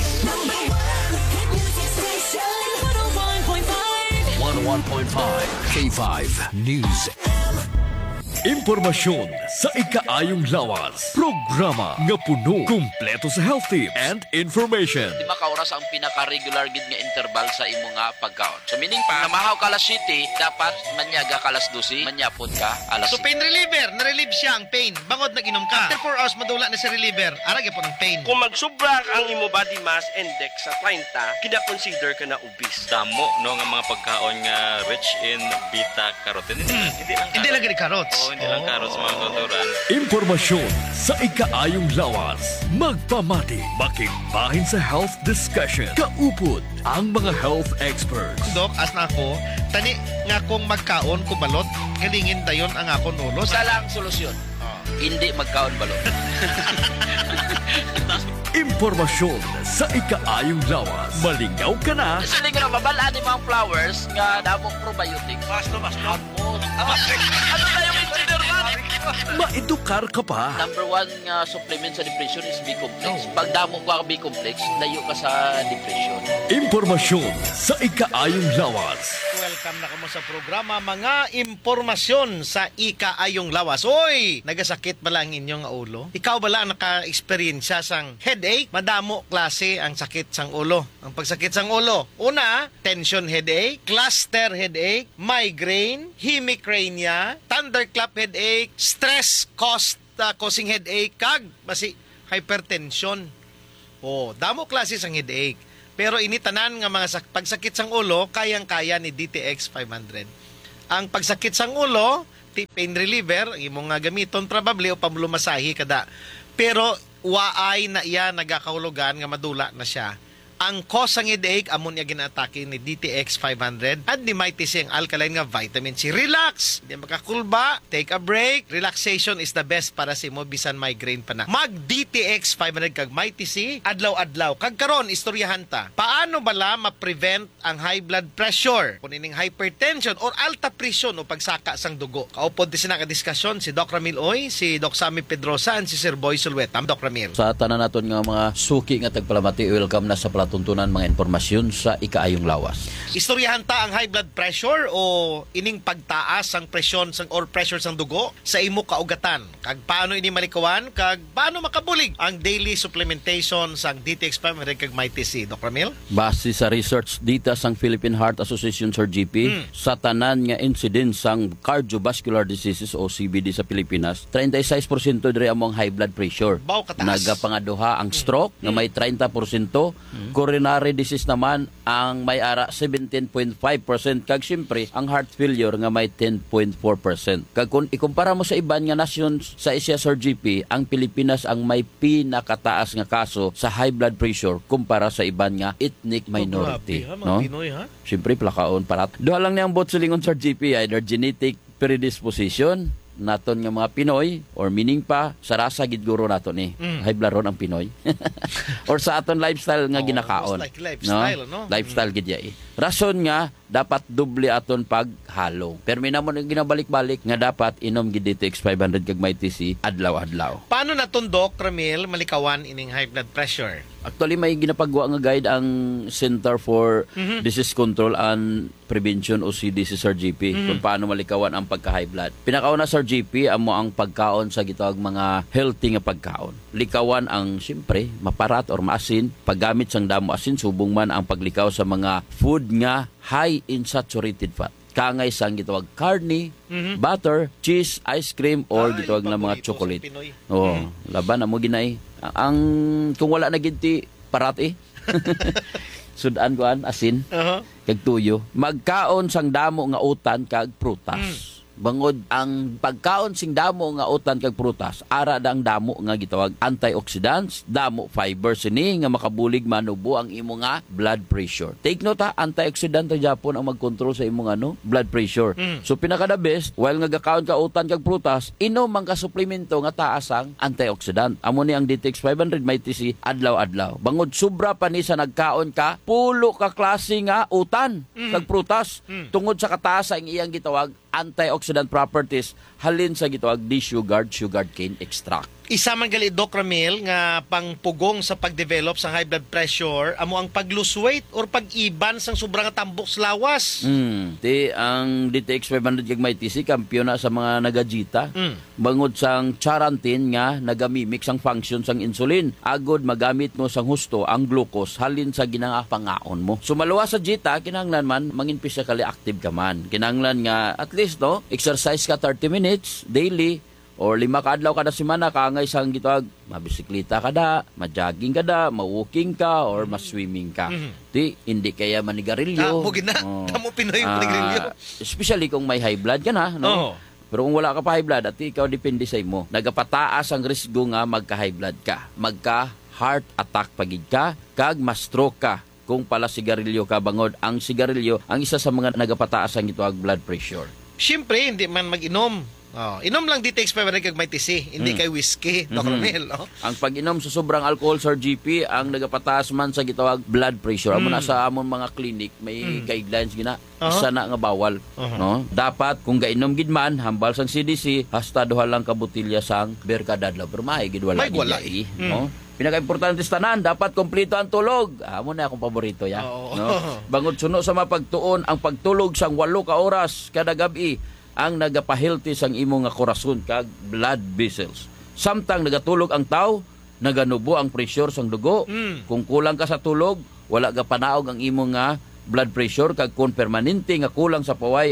one oh one point five K five News. Impormasyon sa ikaayong lawas. Programa nga puno, kumpleto sa health tips and information. Di ba kauras ang pinaka-regular gid nga interval sa imo nga pagkaon? So meaning pa, namahaw ka alas siyete, dapat manyaga ka alas dose, manyapon ka alas So pain reliever, na-relieve siya ang pain. Bangod nag-inom ka. After four hours, madula na si reliever. Arag po ng pain. Kung magsubra ang imo body mass index sa thirty, kina-consider ka na obese. Damo no nga mga pagkaon nga rich in beta-carotene. Hmm. Hindi lang Hindi lang gani carrots. Oo, hindi lang carrots mga tuturan. Impormasyon sa ikaayong lawas. Magpamati, makigbahin sa health discussion. Kaupod ang mga health experts. Dok, as na ako, tani nga kung magkaon kubalot, galingin dayon ang akon ulo. Isa lang solusyon. Oh. Hindi magkaon balot. Impormasyon sa ikaayong lawas. Malingaw ka na. Kasi hindi ko na babalaan yung mga flowers nga damong probiotics. Basta, basta. Ano na yung engineer man? Maedukar ka pa. Number one nga supplement sa depression is B-complex. Pag damo ka B-complex, layo ka sa depression. Impormasyon sa ikaayong lawas. Welcome na kamo sa programa, mga impormasyon sa ikaayong lawas. Oy, nagasakit ba lang inyong ulo? Ikaw ba lang naka-experience sang headache? Madamo klase ang sakit sang ulo. Ang pagsakit sang ulo, una, tension headache, cluster headache, migraine, hemicrania, thunderclap headache, stress-caused uh, causing headache kag basi hypertension. Oh, damo klase sang headache. Pero ini tanan nga mga sak- pagsakit sang ulo kayang-kaya ni D T X five hundred. Ang pagsakit sang ulo, ti- pain reliever, imong nga gamiton probably o pamlumasahi kada. Pero waay na iya nagakahulugan nga madula na siya. Ang cause ng headache amon niya ginatake ni D T X five hundred at ni may tising alkaline nga vitamin C. Relax, di makakulba, take a break. Relaxation is the best para si mo bisan migraine pa na. Mag D T X five hundred kag may tisi adlaw-adlaw. Kag karon istoryahan ta. Paano bala ma-prevent ang high blood pressure, kunining hypertension or alta presyon o pagsaka sang dugo? Kaupod din sina ka diskusyon si Doc Ramil Oy, si Doc Sammy Pedrosa, and si Sir Boy Sulweta. Doc Ramil. Sa tanan naton nga mga suki nga tagpalamati, welcome na sa tuntunan mga impormasyon sa ikaayong lawas. Istoryahan ta ang high blood pressure o ining pagtaas ang presyon sang or pressure sang dugo sa imo kaugatan. Kag paano ini malikawan kag paano makabulig ang daily supplementation sang D T X five hundred kag may T C. Doc Ramil? Base sa research data sang Philippine Heart Association Sir G P, hmm. sa tanan nga incidence sang cardiovascular diseases o C V D sa Pilipinas, thirty-six percent diri among high blood pressure. Baw kataas. Nagapangaduha ang stroke hmm. nga may thirty percent. Hmm. Coronary disease naman ang may ara seventeen point five percent kag siyempre ang heart failure nga may ten point four percent. Kag kung ikumpara mo sa iban nga nasyon sa Asia Sir G P, ang Pilipinas ang may pinakataas nga kaso sa high blood pressure kumpara sa iban nga ethnic minority. Oh, grabe, ha? Mga no? Pinoy, ha? Siyempre plakaon parat. Duha lang niyang bot silingon Sir G P, either genetic predisposition naton nga mga Pinoy or meaning pa sa rasa gid guro naton ni mm. high blood ron ang Pinoy or sa aton lifestyle nga oh, ginakaon like lifestyle no, no? lifestyle mm. gid ya eh. Rason nga dapat doble aton paghalo pero minamon ginabalik-balik nga dapat inom gid D T X five hundred kag may T C adlaw-adlaw. Paano naton Doc Ramil malikawan ining high blood pressure? Actually may ginapagwa nga guide ang Center for mm-hmm. Disease Control and Prevention o C D C Sir G P mm-hmm. kung paano malikawan ang pagka-high blood. Pinakauna Sir G P amo ang pagkaon sa gitawag mga healthy nga pagkaon. Likawan ang siyempre maparat or maasin, paggamit sang damo asin subong man ang paglikaw sa mga food nga high in saturated fat. Kangay sang gitawag karne, mm-hmm. butter, cheese, ice cream or ah, gitawag na mga chocolate. Oo, mm-hmm. laban amo ginay. Ang kung wala na ginti parat eh. Sudan kuan asin. Uh-huh. Kag tuyo. Magkaon sang damo nga utan kag prutas. Mm. Bangod ang pagkaon sing damo nga utan kag prutas, ara dang damo nga gitawag antioxidants, damo fiber sini nga makabulig manubo ang imo nga blood pressure. Take note ha, antioxidant ta Japon ang magkontrol sa imong ano, blood pressure. Mm. So pinaka the best, while nga gakaon ka utan kag prutas, inom man ka suplemento nga taas ang antioxidant. Amo ni ang D T X five hundred may T C adlaw-adlaw. Bangod sobra pa ni sa nagkaon ka, pulo ka klase nga utan mm. kag prutas mm. tungod sa kataas ang iyang gitawag antioxidant properties halin sa gitawag D-sugared sugar cane extract. Isa man gali Doc Ramil nga pangpugong sa pagdevelop sa high blood pressure amo ang pag-lose weight or pag-iban sang sobrang tambok sa lawas. Mm. Ti ang D T X five hundred kag may T C kampiyon na sa mga nagajita. Mm. Bangod sang charantin nga nagamimik sang function sang insulin. Agod magamit mo sang husto ang glucose halin sa ginangapangaon mo. Sumaluwa sa jita kinahanglan man mangin physically active ka man. Kinahanglan nga at least no exercise ka thirty minutes daily or lima ka adlaw kada semana kaangay sang gitawag mabisikleta ka da, ma-jogging ka da, ma-walking ka or ma-swimming ka. Mm-hmm. Di hindi kaya manigarilyo. Ah, mo gina, oh. Tamo Pinoy uh, manigarilyo. Especially kung may high blood ka na, no? Oh. Pero kung wala ka pa high blood at ikaw depende sa imo. Nagapataas ang risgo nga magka-high blood ka. Magka-heart attack pagid ka, kag ma-stroke ka. Kung pala sigarilyo ka bangod, ang sigarilyo ang isa sa mga nagapataas ang gitawag blood pressure. Siyempre, hindi man mag-inom. Oh, inom lang D T X five hundred kag may T C, hindi mm. kay whiskey, Doc Ramil, no? Ang pag-inom sa sobrang alcohol Sir G P ang nagapataas man sa gitawag blood pressure. Mm. Amo na sa amon mga clinic may mm. guidelines gina uh-huh. isa na nga bawal, uh-huh. no? Dapat kung gainom gid man hambal sang C D C hasta duha lang ka botelya sang beer kada adlaw. Pero may gid wala gid eh, mm. no? Pinaka-importante sa tanan, dapat kompleto ang tulog. Amo na akong paborito ya. Oh. No? Bangod suno sa mapagtuon ang pagtulog sang walo ka oras kada gabi ang nagapahilti sang imo nga korason kag blood vessels. Samtang nagatulog ang tao, naganubo ang pressure sang dugo. Mm. Kung kulang ka sa tulog, wala ga panaog ang imo nga blood pressure kag kung permanente nga kulang sa paway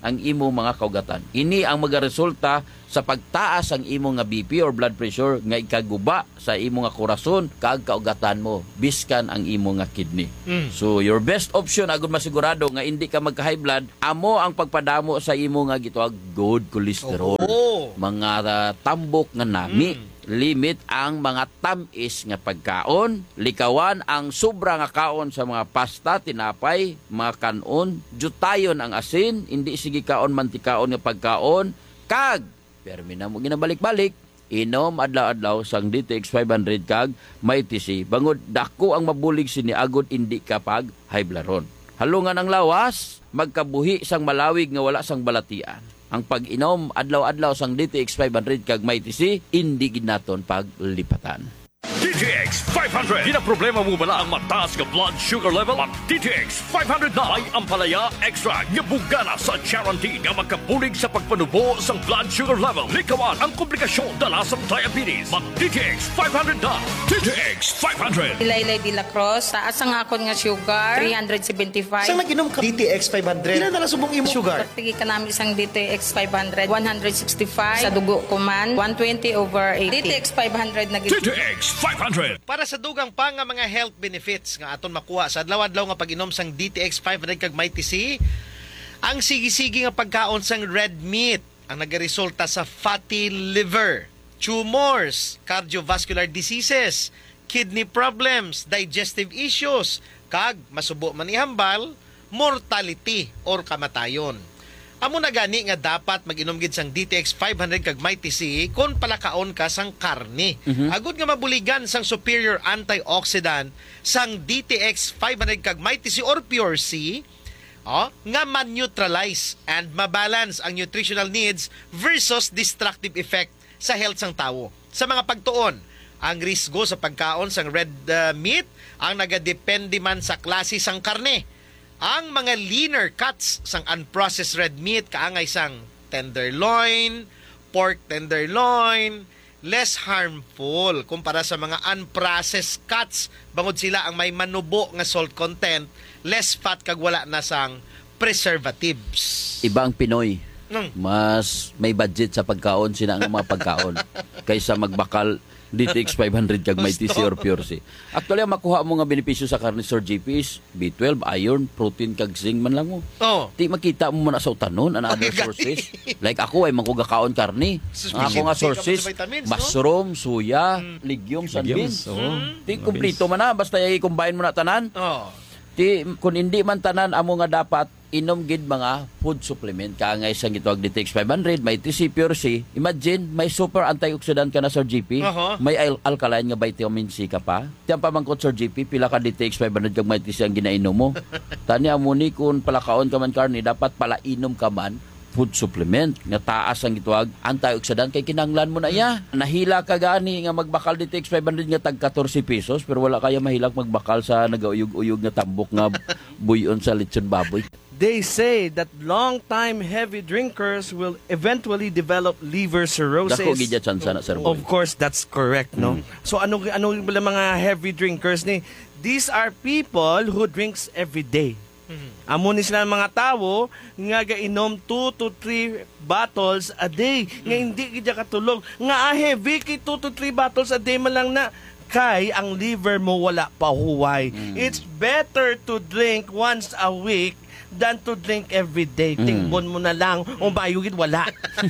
ang imo mga kaugatan. Ini ang magaresulta sa pagtaas ang imo nga B P or blood pressure nga ikaguba sa imo nga korason kag kaugatan mo biskan ang imo nga kidney. Mm. So your best option agud masigurado nga hindi ka magka-high blood amo ang pagpadamo sa imo nga gitawag good cholesterol. Oh. Mga uh, tambok nga nami. Mm. Limit ang mga tamis nga pagkaon, likawan ang sobra nga kaon sa mga pasta, tinapay, mga kanon, jutayon ang asin, hindi sige kaon mantikaon nga pagkaon, kag permi na mo ginabalik-balik, inom adlaw-adlaw sang D T X five hundred kag may T C, bangod dako ang mabulig sini agod hindi kapag high blood ron. Halungan ang lawas, magkabuhi sang malawig nga wala sang balatian. Ang pag-inom adlaw-adlaw sang D T X five hundred kag may T C, hindi gid naton paglipatan. D T X five hundred. Di na problema mo bala ang mataas nga blood sugar level? Ang D T X five hundred na ay ampalaya extra nga bugana sa guarantee nga magkabulig sa pagpanubo sang blood sugar level. Likawan ang komplikasyon dala sa diabetes. Mag D T X five hundred na. D T X five hundred. Ilaylay de la Cruz, taas ang akon nga sugar, three seventy-five. Saan nag-inom ka D T X five hundred? Ilan na subong imo sugar? Pagtigi ka namin isang D T X five hundred, one sixty-five. Sa dugo ko man, one twenty over eighty. D T X five hundred na D T X five hundred. Para sa dugang pa nga mga health benefits nga aton makuha sa adlaw-adlaw nga pag-inom sang D T X five hundred kag may T C, ang sige-sige nga pagkaon sang red meat ang nagaresulta sa fatty liver, tumors, cardiovascular diseases, kidney problems, digestive issues, kag masubo man ihambal, mortality or kamatayon. Amo na gani nga dapat mag-inom gid sang D T X five hundred kag may T C kon palakaon ka sang karne. Mhm. Agud nga mabuligan sang superior antioxidant sang D T X five hundred kag may T C or Pure C, oh, nga man-neutralize and mabalance ang nutritional needs versus destructive effect sa health sang tawo. Sa mga pagtuon, ang risgo sa pagkaon sang red uh, meat ang nagadepende man sa klase sang karne. Ang mga leaner cuts sang unprocessed red meat kaangay sang tenderloin, pork tenderloin, less harmful kumpara sa mga unprocessed cuts bangod sila ang may manubo nga salt content, less fat kag wala na sang preservatives. Iba ang Pinoy. Mm. Mas may budget sa pagkaon sila ang mga pagkaon kaysa magbakal D T X five hundred kag may T C or Pure C. Actually, ang makuha mo nga benepisyo sa karne Sir G P is B twelve, iron, protein kag zinc man lang mo. Oh. Di makita mo man sa utanon and other sources. Like ako ay mangkugakaon karne. Ang ako nga sources, mushroom, suya, legumes and beans. Di kumplito man na basta i-combine mo na tanan. Oh. Di kun hindi man tanan amo nga dapat inom gid mga food supplement kaangay sa gitawag D T X five hundred, may T C Pure C. Imagine may super antioxidant ka na Sir G P, uh-huh. may al- alkaline nga vitamin C ka pa. Tiyang pamangkot Sir G P, pila ka D T X five hundred kag may T C ang ginainom mo. Tani amo ni kun palakaon ka man karni dapat pala inom ka man food supplement nga taas ang gitawag antioxidant kay kinahanglan mo na iya. Nahila ka gani nga magbakal D T X five hundred nga tag fourteen pesos pero wala kaya mahilak magbakal sa nagauyog-uyog nga tambok nga buyon sa lechon baboy. They say that long-time heavy drinkers will eventually develop liver cirrhosis. Dako gid chance na sir. Of course, that's correct, no? Mm. So ano ano bala mga heavy drinkers ni? These are people who drinks every day. Mm-hmm. Amo ni sila mga tawo nga gainom two to three bottles a day. Mm-hmm. Nga hindi gid katulog. Nga ah, heavy kay two to three bottles a day man lang na kay ang liver mo wala pa huway. Mm-hmm. It's better to drink once a week than to drink every day. Mm. Tingbon mo na lang. O bayugid, wala.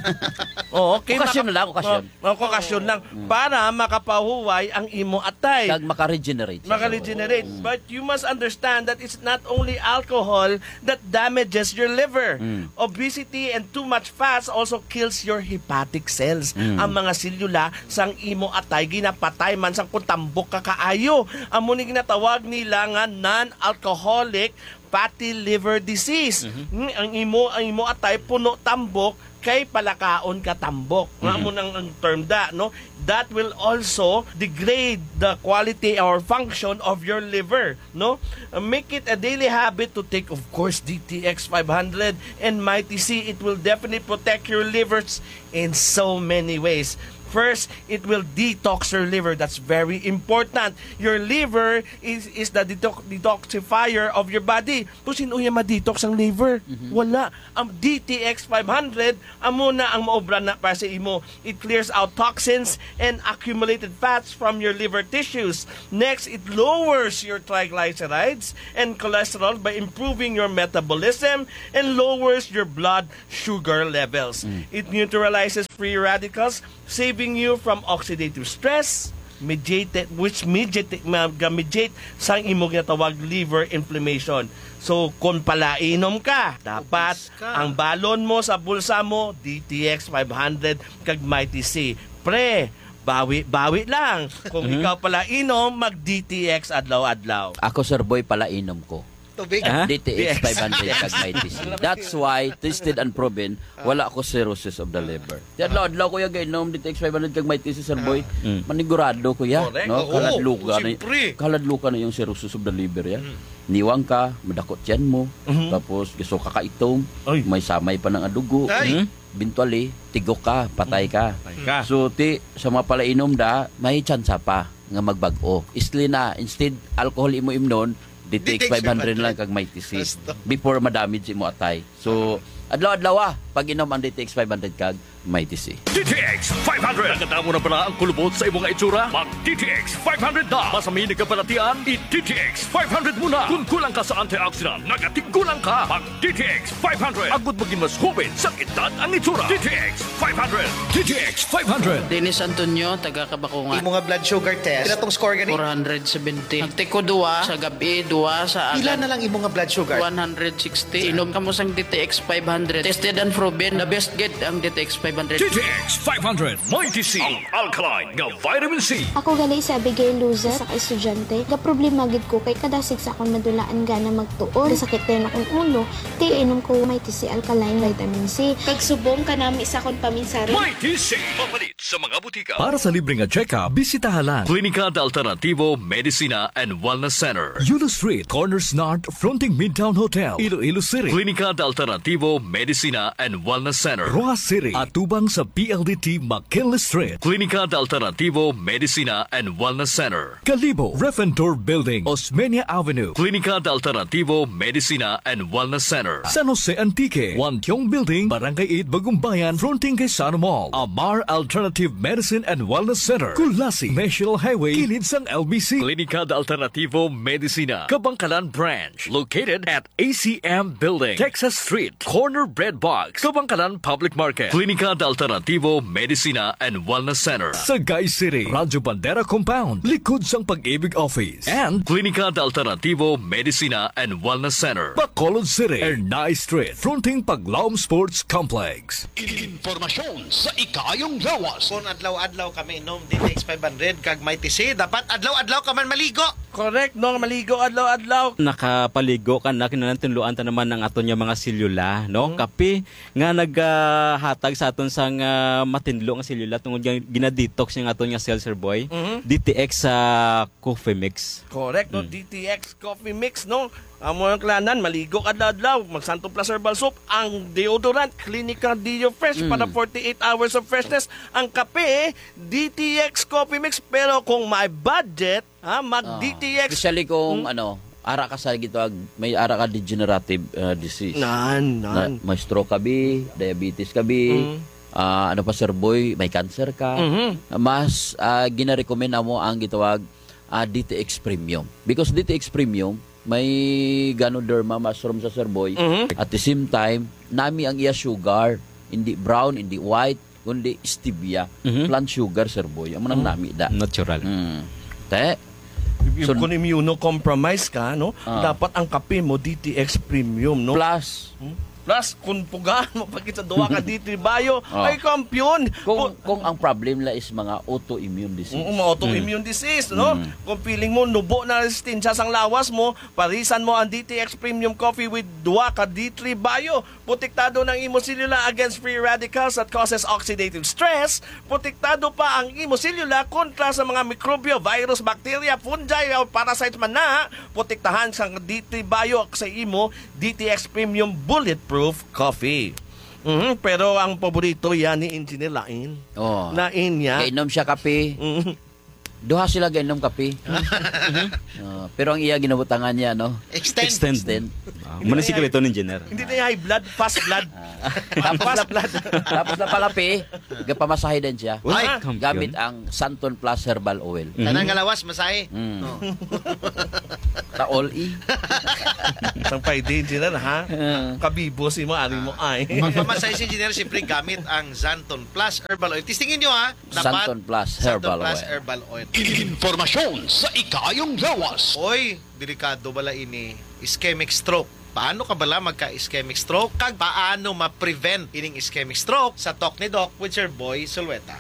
o, okay, okasyon maka- na lang, okasyon. O, okasyon lang. Mm. Para makapahuway ang imo atay. Kag maka-regenerate. Maka-regenerate. Mm. But you must understand that it's not only alcohol that damages your liver. Mm. Obesity and too much fats also kills your hepatic cells. Mm. Ang mga selula sang imo atay, ginapatay man sang kutambok kakaayo. Amo ni ginatawag nila nga non-alcoholic fatty liver disease. Mm-hmm. Ang imo ang imo atay puno tambok kay palakaon ka tambok. Nga mo nang ang term da, no? That will also degrade the quality or function of your liver, no? Uh, make it a daily habit to take, of course, D T X five hundred and Mighty C. It will definitely protect your livers in so many ways. First, it will detox your liver. That's very important. Your liver is is the detox, detoxifier of your body. Kung sino yung ma-detox ang liver? Mm-hmm. Wala. Ang D T X five hundred, amo na ang maobra na para sa imo. It clears out toxins and accumulated fats from your liver tissues. Next, it lowers your triglycerides and cholesterol by improving your metabolism and lowers your blood sugar levels. Mm. It neutralizes free radicals, saving you from oxidative stress, mediated, which mediate, mediate sa imong ginatawag liver inflammation. So, kung palainom ka, dapat ang balon mo sa bulsa mo, D T X five hundred kag Mighty C. Pre, bawi-bawi lang. Kung ikaw palainom, mag-D T X adlaw-adlaw. Ako, Sir Boy, palainom ko. Tubig. D T X five hundred kag Mighty C. That's why, tested and proven, wala ako cirrhosis of the liver. Adlaw-adlaw ko yung gainom D T X five hundred kag Mighty C, Sir Boy. Mm. Manigurado ko ya. No? Kaladluka na, kaladluka na yung cirrhosis of the liver ya. Mm. Niwang ka, madakot yan mo, mm-hmm. tapos gusto ka kaitong, Ay. may samay pa ng adugo. Mm-hmm. Eventually, tigok ka, patay ka. Mm-hmm. So, ti, sa mga palainom da, may tsansa pa nga magbago. Isli na, instead, alcohol imo imnon, D T X five hundred lang kag Mighty C before madamage imo atay. So adlaw-adlaw ah, pag inom ang D T X five hundred kag Mighty C. D T X five hundred. Naganda mo na pala ang kulubot sa imong itsura? Mag D T X five hundred na. Masamini ka palatian, i-D T X five hundred muna. Kung kulang ka sa antioxidant, nagatiggulang ka. Mag D T X five hundred. Agud maging mas hubin sa edad ang itsura. D T X five hundred. D T X five hundred. Dennis Antonio, taga Kabakungan. Imo nga blood sugar test. Pila tong score gani? four seventy. Nagtiko duwa sa gabi, duwa sa agad. Pila na lang imo nga blood sugar? one sixty. Inom ka mo sang D T X five hundred. Tested and proven, the best get ang D T X five hundred. D T X five hundred. Mighty C. Ang alkaline nga vitamin C. Ako gali sa Abigail Luza sa estudyante. Ga problema gid ko kay kadasig sa akong madulaan gana magtuon. Sakit din akong ulo. Ti inom ko Mighty C alkaline vitamin C. Kag subong kanami sa akong paminsari. Mighty C. Mapalit sa mga butika. Para sa libreng check-up, bisitahan lang Klinika de Alternativo Medicina and Wellness Center. Yulo Street, Corners North, fronting Midtown Hotel, Iloilo City. Klinika de Alternativo Medicina and Wellness Center. Roa City, atubang sa P L D T McKinley Street. Klinika de Alternativo Medicina and Wellness Center. Calibo, Refentor Building, Osmeña Avenue. Klinika de Alternativo Medicina and Wellness Center. San Jose Antique, Wantiong Building, Barangay eight, Bagumbayan, fronting kay Sano Mall. Amar Alternative Medicine and Wellness Center. Kulasi, National Highway, kilid sang L B C. Klinika de Alternativo Medicina, Kabangkalan Branch. Located at A C M Building, Texas Street, Corner Bread Box, Kabangkalan Public Market. Klinika de Alternativo Medicina and Wellness Center. Sagay City, Radyo Bandera Compound, likod sang Pag-ibig Office. And Klinika de Alternativo Medicina and Wellness Center. Bacolod City, Ernay Street, fronting Paglaom Sports Complex. Informasyon sa ikayong lawas. Kung adlaw-adlaw kami inom D T X five hundred kag Mighty C, dapat adlaw-adlaw ka man maligo. Correct, no? Maligo adlaw-adlaw. Nakapaligo ka na, kinantinluan ta naman ng aton nga mga selula, no? Mm. Kape nga naghatag uh, sa aton sang uh, matinlo nga selula tungod nga ginadetox nga aton nga cells, Sir Boy. Mm-hmm. D T X sa uh, coffee mix. Correct, no? Mm. D T X coffee mix, no? Amo ang klanan, maligo adlaw-adlaw, magsantong plus herbal soap, ang deodorant, Clinica Dio Fresh mm. para forty-eight hours of freshness. Ang kape, D T X coffee mix, pero kung may budget, ha, mag-D T X. Uh, especially kung hmm? ano, ara ka sa gito, may ara ka degenerative uh, disease. Nan, nan. Na, may stroke ka bi, diabetes ka bi, mm. uh, ano pa, Sir Boy, may cancer ka. Mm-hmm. Mas uh, gina-recommend na mo ang gitawag uh, D T X Premium. Because D T X Premium, may Ganoderma mushroom sa Sir Boy. Mm-hmm. At the same time, nami ang iya sugar, hindi brown, hindi white, kundi stevia, mm-hmm. plant sugar, Sir Boy. Ang manang mm-hmm. nami da. Natural. Mm. Te, so, kung immunocompromise ka, no, uh, dapat ang kape mo D T X Premium, no? Plus, hmm? Plus, kung pugaan mo pagkit sa duwa ka D T Bio, oh. ay kampiyon. Kung, kung ang problem la is mga autoimmune disease. Um, autoimmune mm. disease, no? Mm. Kung feeling mo, nubo na resistensya sang lawas mo, parisan mo ang D T X Premium Coffee with duwa ka D three Bio. Protektado ng imo selula against free radicals that causes oxidative stress. Protektado pa ang imo selula kontra sa mga mikrobyo, virus, bacteria, fungi, o parasites man na. Protektahan sa D three Bio sa imo D T X Premium Bulletproof Coffee. Mhm, pero ang paborito yan ni Engineer Lain. Oh. Lain niya. Gainom siya kape. Duha sila gainom kape. Oh, pero ang iya ginabutangan niya, no? Extend. Extend. Ah, muna si Krito ng engineer. Hindi na high blood, fast blood. Tapos fast na, blood. tapos na palapi, gapamasahe din siya. Ay, Gamit ang Santon Plus Herbal Oil. Tanang ngalawas, masahe. Mm. Oh. Taol i. Isang pwede, Engineer, ha? Kabibo si mo, ari mo ay. Magmamasahe si Engineer, siyempre gamit ang Zanton Plus Herbal Oil. Tistingin nyo ha. Santon Plus Herbal Santon Plus Oil. Herbal Oil. Informasyon sa ikayong lawas. Oy, delikado bala ini ischemic stroke. Paano ka bala magka-ischemic stroke? Kag paano ma-prevent ining ischemic stroke? Sa Talk ni Doc with your boy Sulweta.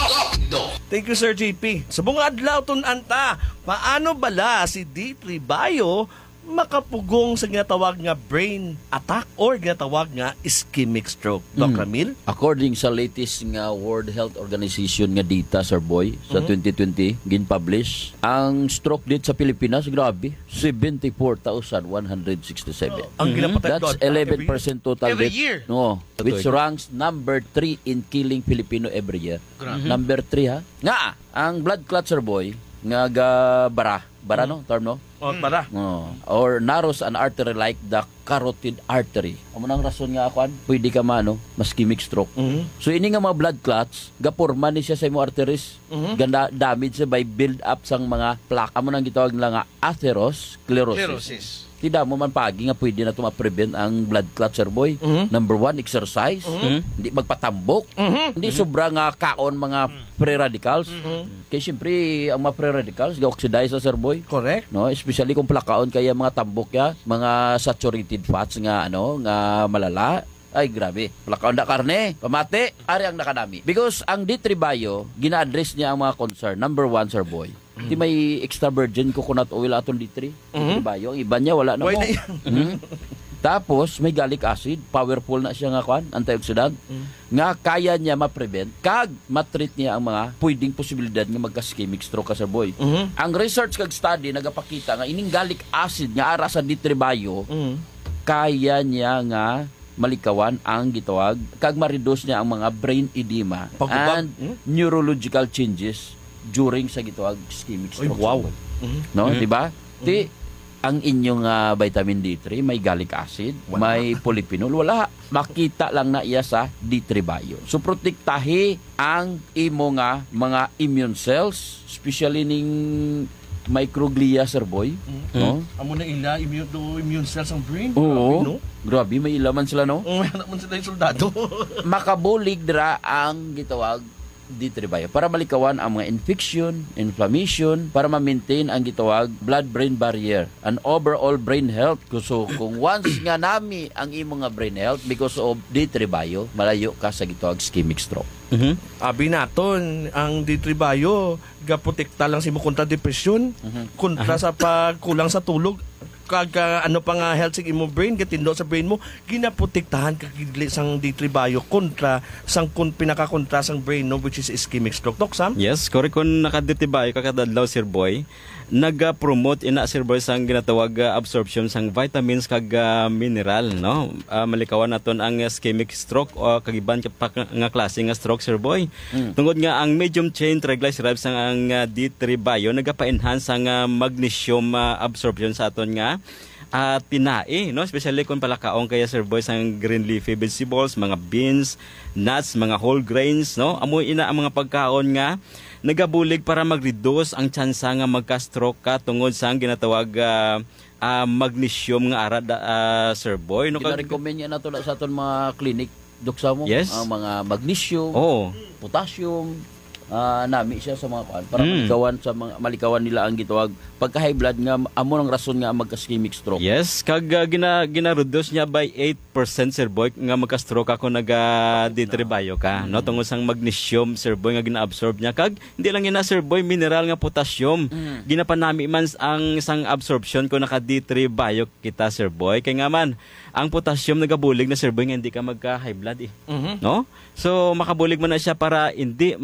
Thank you, Sir J P. Sa bunga adlaw tun anta, paano bala si D three Bio makapugong sa ginatawag nga brain attack or ginatawag nga ischemic stroke? Doc Mm. Ramil? According sa latest nga World Health Organization nga data, Sir Boy, sa Mhm. twenty twenty, gin-publish, ang stroke rate sa Pilipinas, grabe, seventy-four thousand one hundred sixty-seven. Ang ginapatay That's doon, eleven every percent total Every death. year? No, which Totoo. ranks number three in killing Filipino every year. Grabe. Number three, ha? Nga, ang blood clot, Sir Boy, nga ga bara, bara no, term no? O, para. Oh, or narrows an artery like the carotid artery. Amo nang rason nga akuan, pwede ka mano, ischemic stroke. Mhm. So ini nga mga blood clots, gaporma ni siya sa imong arteries. Mhm. Ganda damage siya by build up sang mga plaque. Amo nang gitawag nila nga atherosclerosis. Sclerosis. Tida mo man pagi nga pwede na ito ma-prevent ang blood clot, Sir Boy. Mhm. Number one, exercise. Mhm. Hindi magpatambok. Mhm. Hindi sobra nga kaon mga free radicals. Mhm. Kaya siyempre, ang mga free radicals, ga-oxidize sa Sir Boy. Correct. No, especially kung plakaon kaya mga tambok ya, mga saturated fats nga ano, nga malala. Ay, grabe. Plakaon na karne, pamati, ari ang nakanami. Because ang D three Bio, gina-address niya ang mga concern. Number one, Sir Boy. Di may extra virgin coconut oil aton D three. D three Bio. Ang iba niya, wala na Why mo. na yan? Mhm. Tapos, may gallic acid. Powerful na siya nga kwan, antioxidant. Nga kaya niya ma-prevent. Kag matreat niya ang mga pwedeng posibilidad nga magka-ischemic stroke ka, Sir Boy. Mhm. Ang research kag study nagapakita nga ining gallic acid nga ara sa D three Bio, Mhm. kaya niya nga malikawan ang gitawag kag ma-reduce niya ang mga brain edema Pagubag. and Hmm? neurological changes during sa gitawag ischemic Ay, stroke. wow. Sir Boy. Mhm. No, Mhm. di ba? Ti ang inyong ah, vitamin D three may gallic acid, may polyphenol, wala. Makita lang na iya sa D three Bio. So protektahi ang imo nga mga immune cells, especially ning microglia, Sir Boy. No? Amo na ila immune to immune cells ang brain. Oo. Grabe, no? Grabe, may ilaman sila, no? May anak man sila yung soldado. Makabulig dira ang gitawag D three Bio para malikawan ang mga infection, inflammation, para ma-maintain ang gitawag blood-brain barrier, an overall brain health. So kung once nga nami ang imo nga brain health because of D three Bio, malayo ka sa gitawag ischemic stroke. Mhm. Abi naton, ang D three Bio, gaprotekta lang si mo kontra depresyon, kontra sa pagkulang sa tulog, kag ah, ano pa nga health sa imo brain, gatindo sa brain mo, ginaprotektahan kag gidli sang D three Bio kontra sang kun pinaka-kontra sang brain no, which is ischemic stroke. Tok Sam? Yes, correct. Kung nakaditibay kakadadlaw, Sir Boy, nag-promote ina, Sir Boy, sang ginatawag ah, absorption sang vitamins kag ah, mineral, no? Ah, malikawan naton ang ischemic stroke o kagiban pa nga klase nga stroke, Sir Boy. Mm. Tungod nga ang medium chain triglycerides sang ang ah, D three Bio nagapa-enhance ang ah, magnesium ah, absorption sa aton nga at tinae, no? Especially kung palakaong kaya, Sir Boy, sang green leafy vegetables, mga beans, nuts, mga whole grains, no? Amo ina ang mga pagkaon nga nagabulig para mag-reduce ang tsansa nga magka-stroke ka tungod sa ang ginatawag ah, ah, magnesium nga ara, ah, Sir Boy, no? Kag- Kina-recommend niya nato sa aton mga clinic, doksa mo, Yes. ang mga magnesium, Oo. potassium, ah, nami siya sa mga kuan para Mm. malikawan sa mga malikawan nila ang gitawag pagka high blood nga amo ng rason nga magka-ischemic stroke. Yes, kag uh, gina gina-reduce niya by eight percent, Sir Boy, nga magka-stroke ako naga D three Bio ka, no? Tungod sang magnesium, Sir Boy, nga gina-absorb niya kag hindi lang yun na, Sir Boy, mineral nga potassium. Mm. Ginapanami man ang sang absorption ko naka D three Bio kita, Sir Boy. Kay nga man ang potassium nagabulig na, Sir Boy, nga hindi ka magka high blood eh. Mhm. No? So makabulig man na siya para hindi magka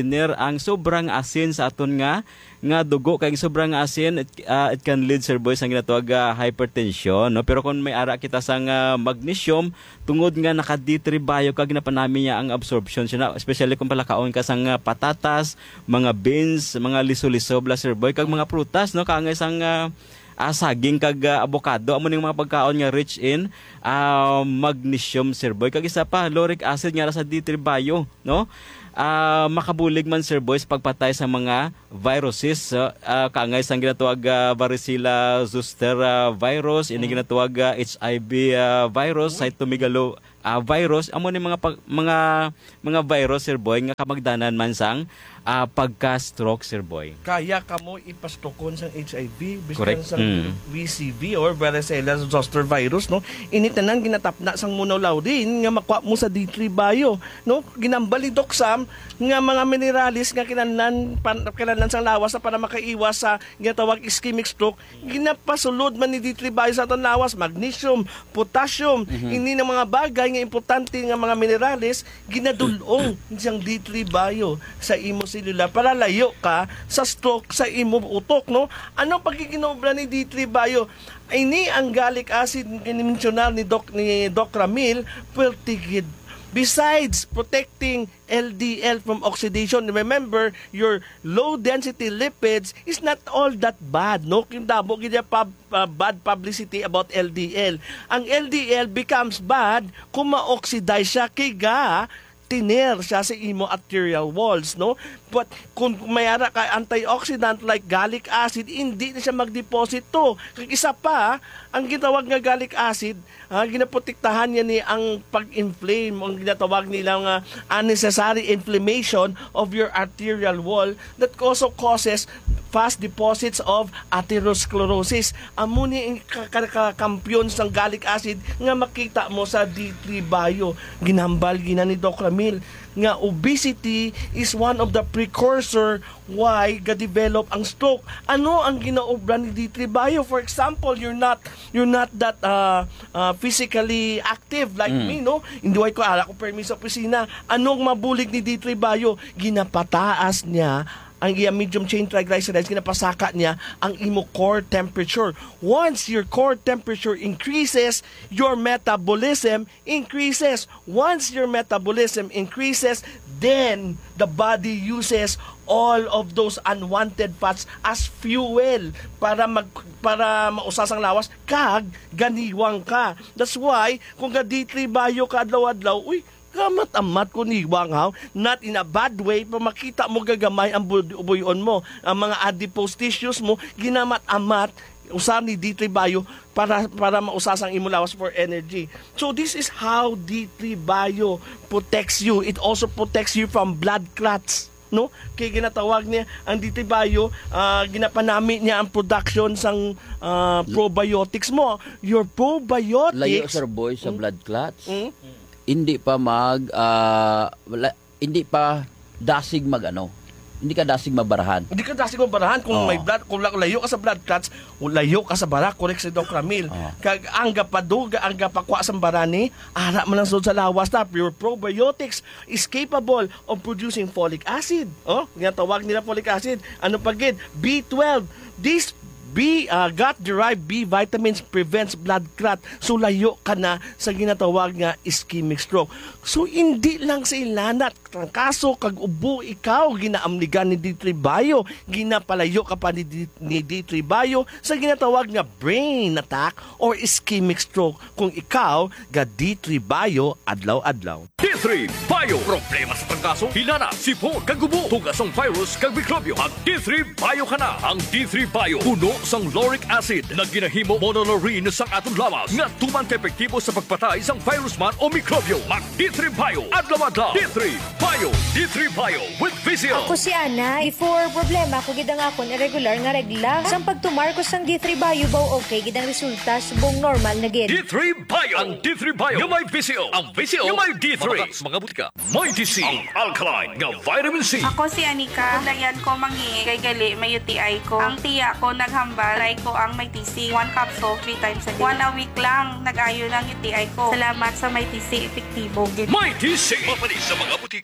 tiner ang sobrang asin sa aton nga nga dugo kay sobrang asin it, uh, it can lead sir boy sa ginatawag uh, hypertension no pero kung may ara kita sang uh, magnesium tungod nga naka D three bio kag ginapanami niya ang absorption siya especially kung palakaon ka sang uh, patatas, mga beans, mga liso-liso bla sir boy kag mga prutas no kangay sang uh, uh, saging kag uh, avocado amo ning mga pagkaon nga rich in uh, magnesium sir boy kag isa pa lauric acid nga sa D three bio no uh, makabulig man sir boys pagpatay sa mga viruses uh, uh, kaangay sang ginatawag uh, varicella zoster uh, virus ini ginatawag uh, H I V uh, virus cytomegalo uh, virus amo ni mga pag, mga mga virus sir boy nga kamagdanan man sang uh, pagka-stroke sir boy kaya kamo ipastokon sang H I V Correct. bisan sang Mm. V C V or varicella zoster virus no ini tanan ginatapna sang monolaw din nga makuha mo sa D three bio no ginambali doksam nga mga minerales nga kinahanglan pan, kinahanglan sang lawas na para makaiwas sa ginatawag ischemic stroke ginapasulod man ni D three bio sa aton lawas magnesium potassium Mhm. ini na mga bagay nga importante nga mga minerales ginadulong siyang D three bio sa imo selula para layo ka sa stroke sa imo utok no anong pagkikinobra ni D three bio ini ang gallic acid ginimensyonal ni Doc ni Doc Ramil pertigid. Besides protecting L D L from oxidation, remember your low density lipids is not all that bad. No, kindabo gid pub, uh, bad publicity about L D L. Ang L D L becomes bad kung ma-oxidize siya kay ga tiner siya sa imo arterial walls, no? But kung may ara ka antioxidant like gallic acid, hindi na siya mag-deposit to. Kag isa pa, ang ginatawag nga gallic acid, ah, ginaprotektahan niya ni ang pag-inflame, ang ginatawag nilang uh, unnecessary inflammation of your arterial wall that also causes fast deposits of atherosclerosis. Amo ni ang kakampiyon ng gallic acid nga makita mo sa D three bio. Ginambal gina ni Doc Ramil nga obesity is one of the precursor why ga-develop ang stroke. Ano ang ginaobra ni D three bio? For example, you're not you're not that uh, uh, physically active like Mm. me, no? Hindi ko ala ko permiso opisina. Anong mabulig ni D three bio? Ginapataas niya ang iya medium chain triglycerides, kinapasaka niya ang imo core temperature. Once your core temperature increases, your metabolism increases. Once your metabolism increases, then the body uses all of those unwanted fats as fuel para mag para mausas ang lawas kag ganiwang ka. That's why kung ga D three bio ka adlaw-adlaw, uy, kamat-amat ko niwang haw, not in a bad way, pa makita mo gagamay ang buyon mo, ang mga adipose tissues mo, ginamat-amat, usahan ni D three bio para para mausas ang imo lawas for energy. So this is how D three bio protects you. It also protects you from blood clots. No? Kaya ginatawag niya ang D three bio, uh, ginapanami niya ang production sang uh, probiotics mo. Your probiotics... Layo sir boy sa blood clots. Mm? Hindi pa mag uh, wala, hindi pa dasig mag ano. Hindi ka dasig mabarahan. Hindi ka dasig mabarahan kung Oh. may blood, kung layo ka sa blood clots, layo ka sa bara, correct si Doc Ramil. Oh. Kag ang gapaduga, ang gapakwa sa barani, ara man lang sud sa lawas na your probiotics is capable of producing folic acid. Oh, ginatawag nila folic acid. Ano pa gid? B twelve. This B, uh, gut-derived B vitamins prevents blood clot. So, layo ka na sa ginatawag nga ischemic stroke. So, hindi lang sa ilanat. Kaso, kag ubo ikaw, ginaamligan ni D three bio. Ginapalayo ka pa ni, D, ni D three bio sa ginatawag nga brain attack or ischemic stroke. Kung ikaw, ga D three bio, adlaw-adlaw. D three Bio. Problema sa pagkaso, hinana, sipon, kagubo, tugasong virus, kag mikrobyo. Ang D three Bio ka na. Ang D three Bio, puno sang lauric acid na ginahimo monolaurin sang atong lawas nga tuman ka epektibo sa pagpatay sang virus man o mikrobyo. Mag D three Bio, adlaw-adlaw. D three Bio, D three Bio with Vizio. Ako si Ana, before problema ko gidang akon irregular nga regla. Sang pagtumar ko sang D three Bio baw okay gidang resulta subong normal na gid. D three Bio. Ang D three Bio nga may Vizio. Ang Vizio nga may D three. Mga butika. May D C. Ang alkaline nga vitamin C. Ako si Anika. Kulayan ko mangi kay gali may U T I ko. Ang tiya ko naghambal. Try ko ang may T C. One capsule, three times a day. One a week lang nag-ayo ng U T I ko. Salamat sa may T C. Epektibo. May T C. Mapalis sa mga butika.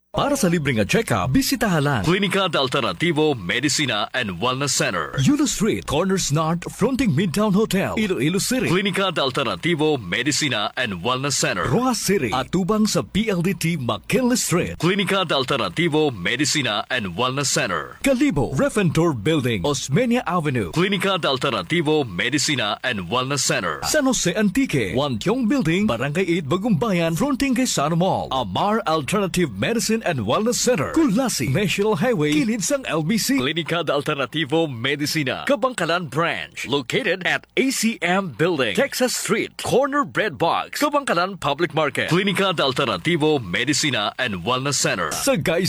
Para sa libreng check-up, bisitahan lang Klinika de Alternativo Medicina and Wellness Center, Yulo Street, Corners North, fronting Midtown Hotel, Iloilo City. Klinika de Alternativo Medicina and Wellness Center, Rojas City, at tubang sa P L D T McKinley Street. Klinika de Alternativo Medicina and Wellness Center, Calibo, Refentor Building, Osmeña Avenue. Klinika de Alternativo Medicina and Wellness Center, San Jose Antique, Wantiong Building, Barangay eight, Bagumbayan, fronting kay Sana Mall. Amar Alternative Medicine and Wellness Center, Kulasi, National Highway, kilid sang L B C. Klinika de Alternativo Medicina, Kabangkalan Branch, located at A C M Building, Texas Street, Corner Bread Box, Kabangkalan Public Market. Klinika de Alternativo Medicina and Wellness Center, Sagay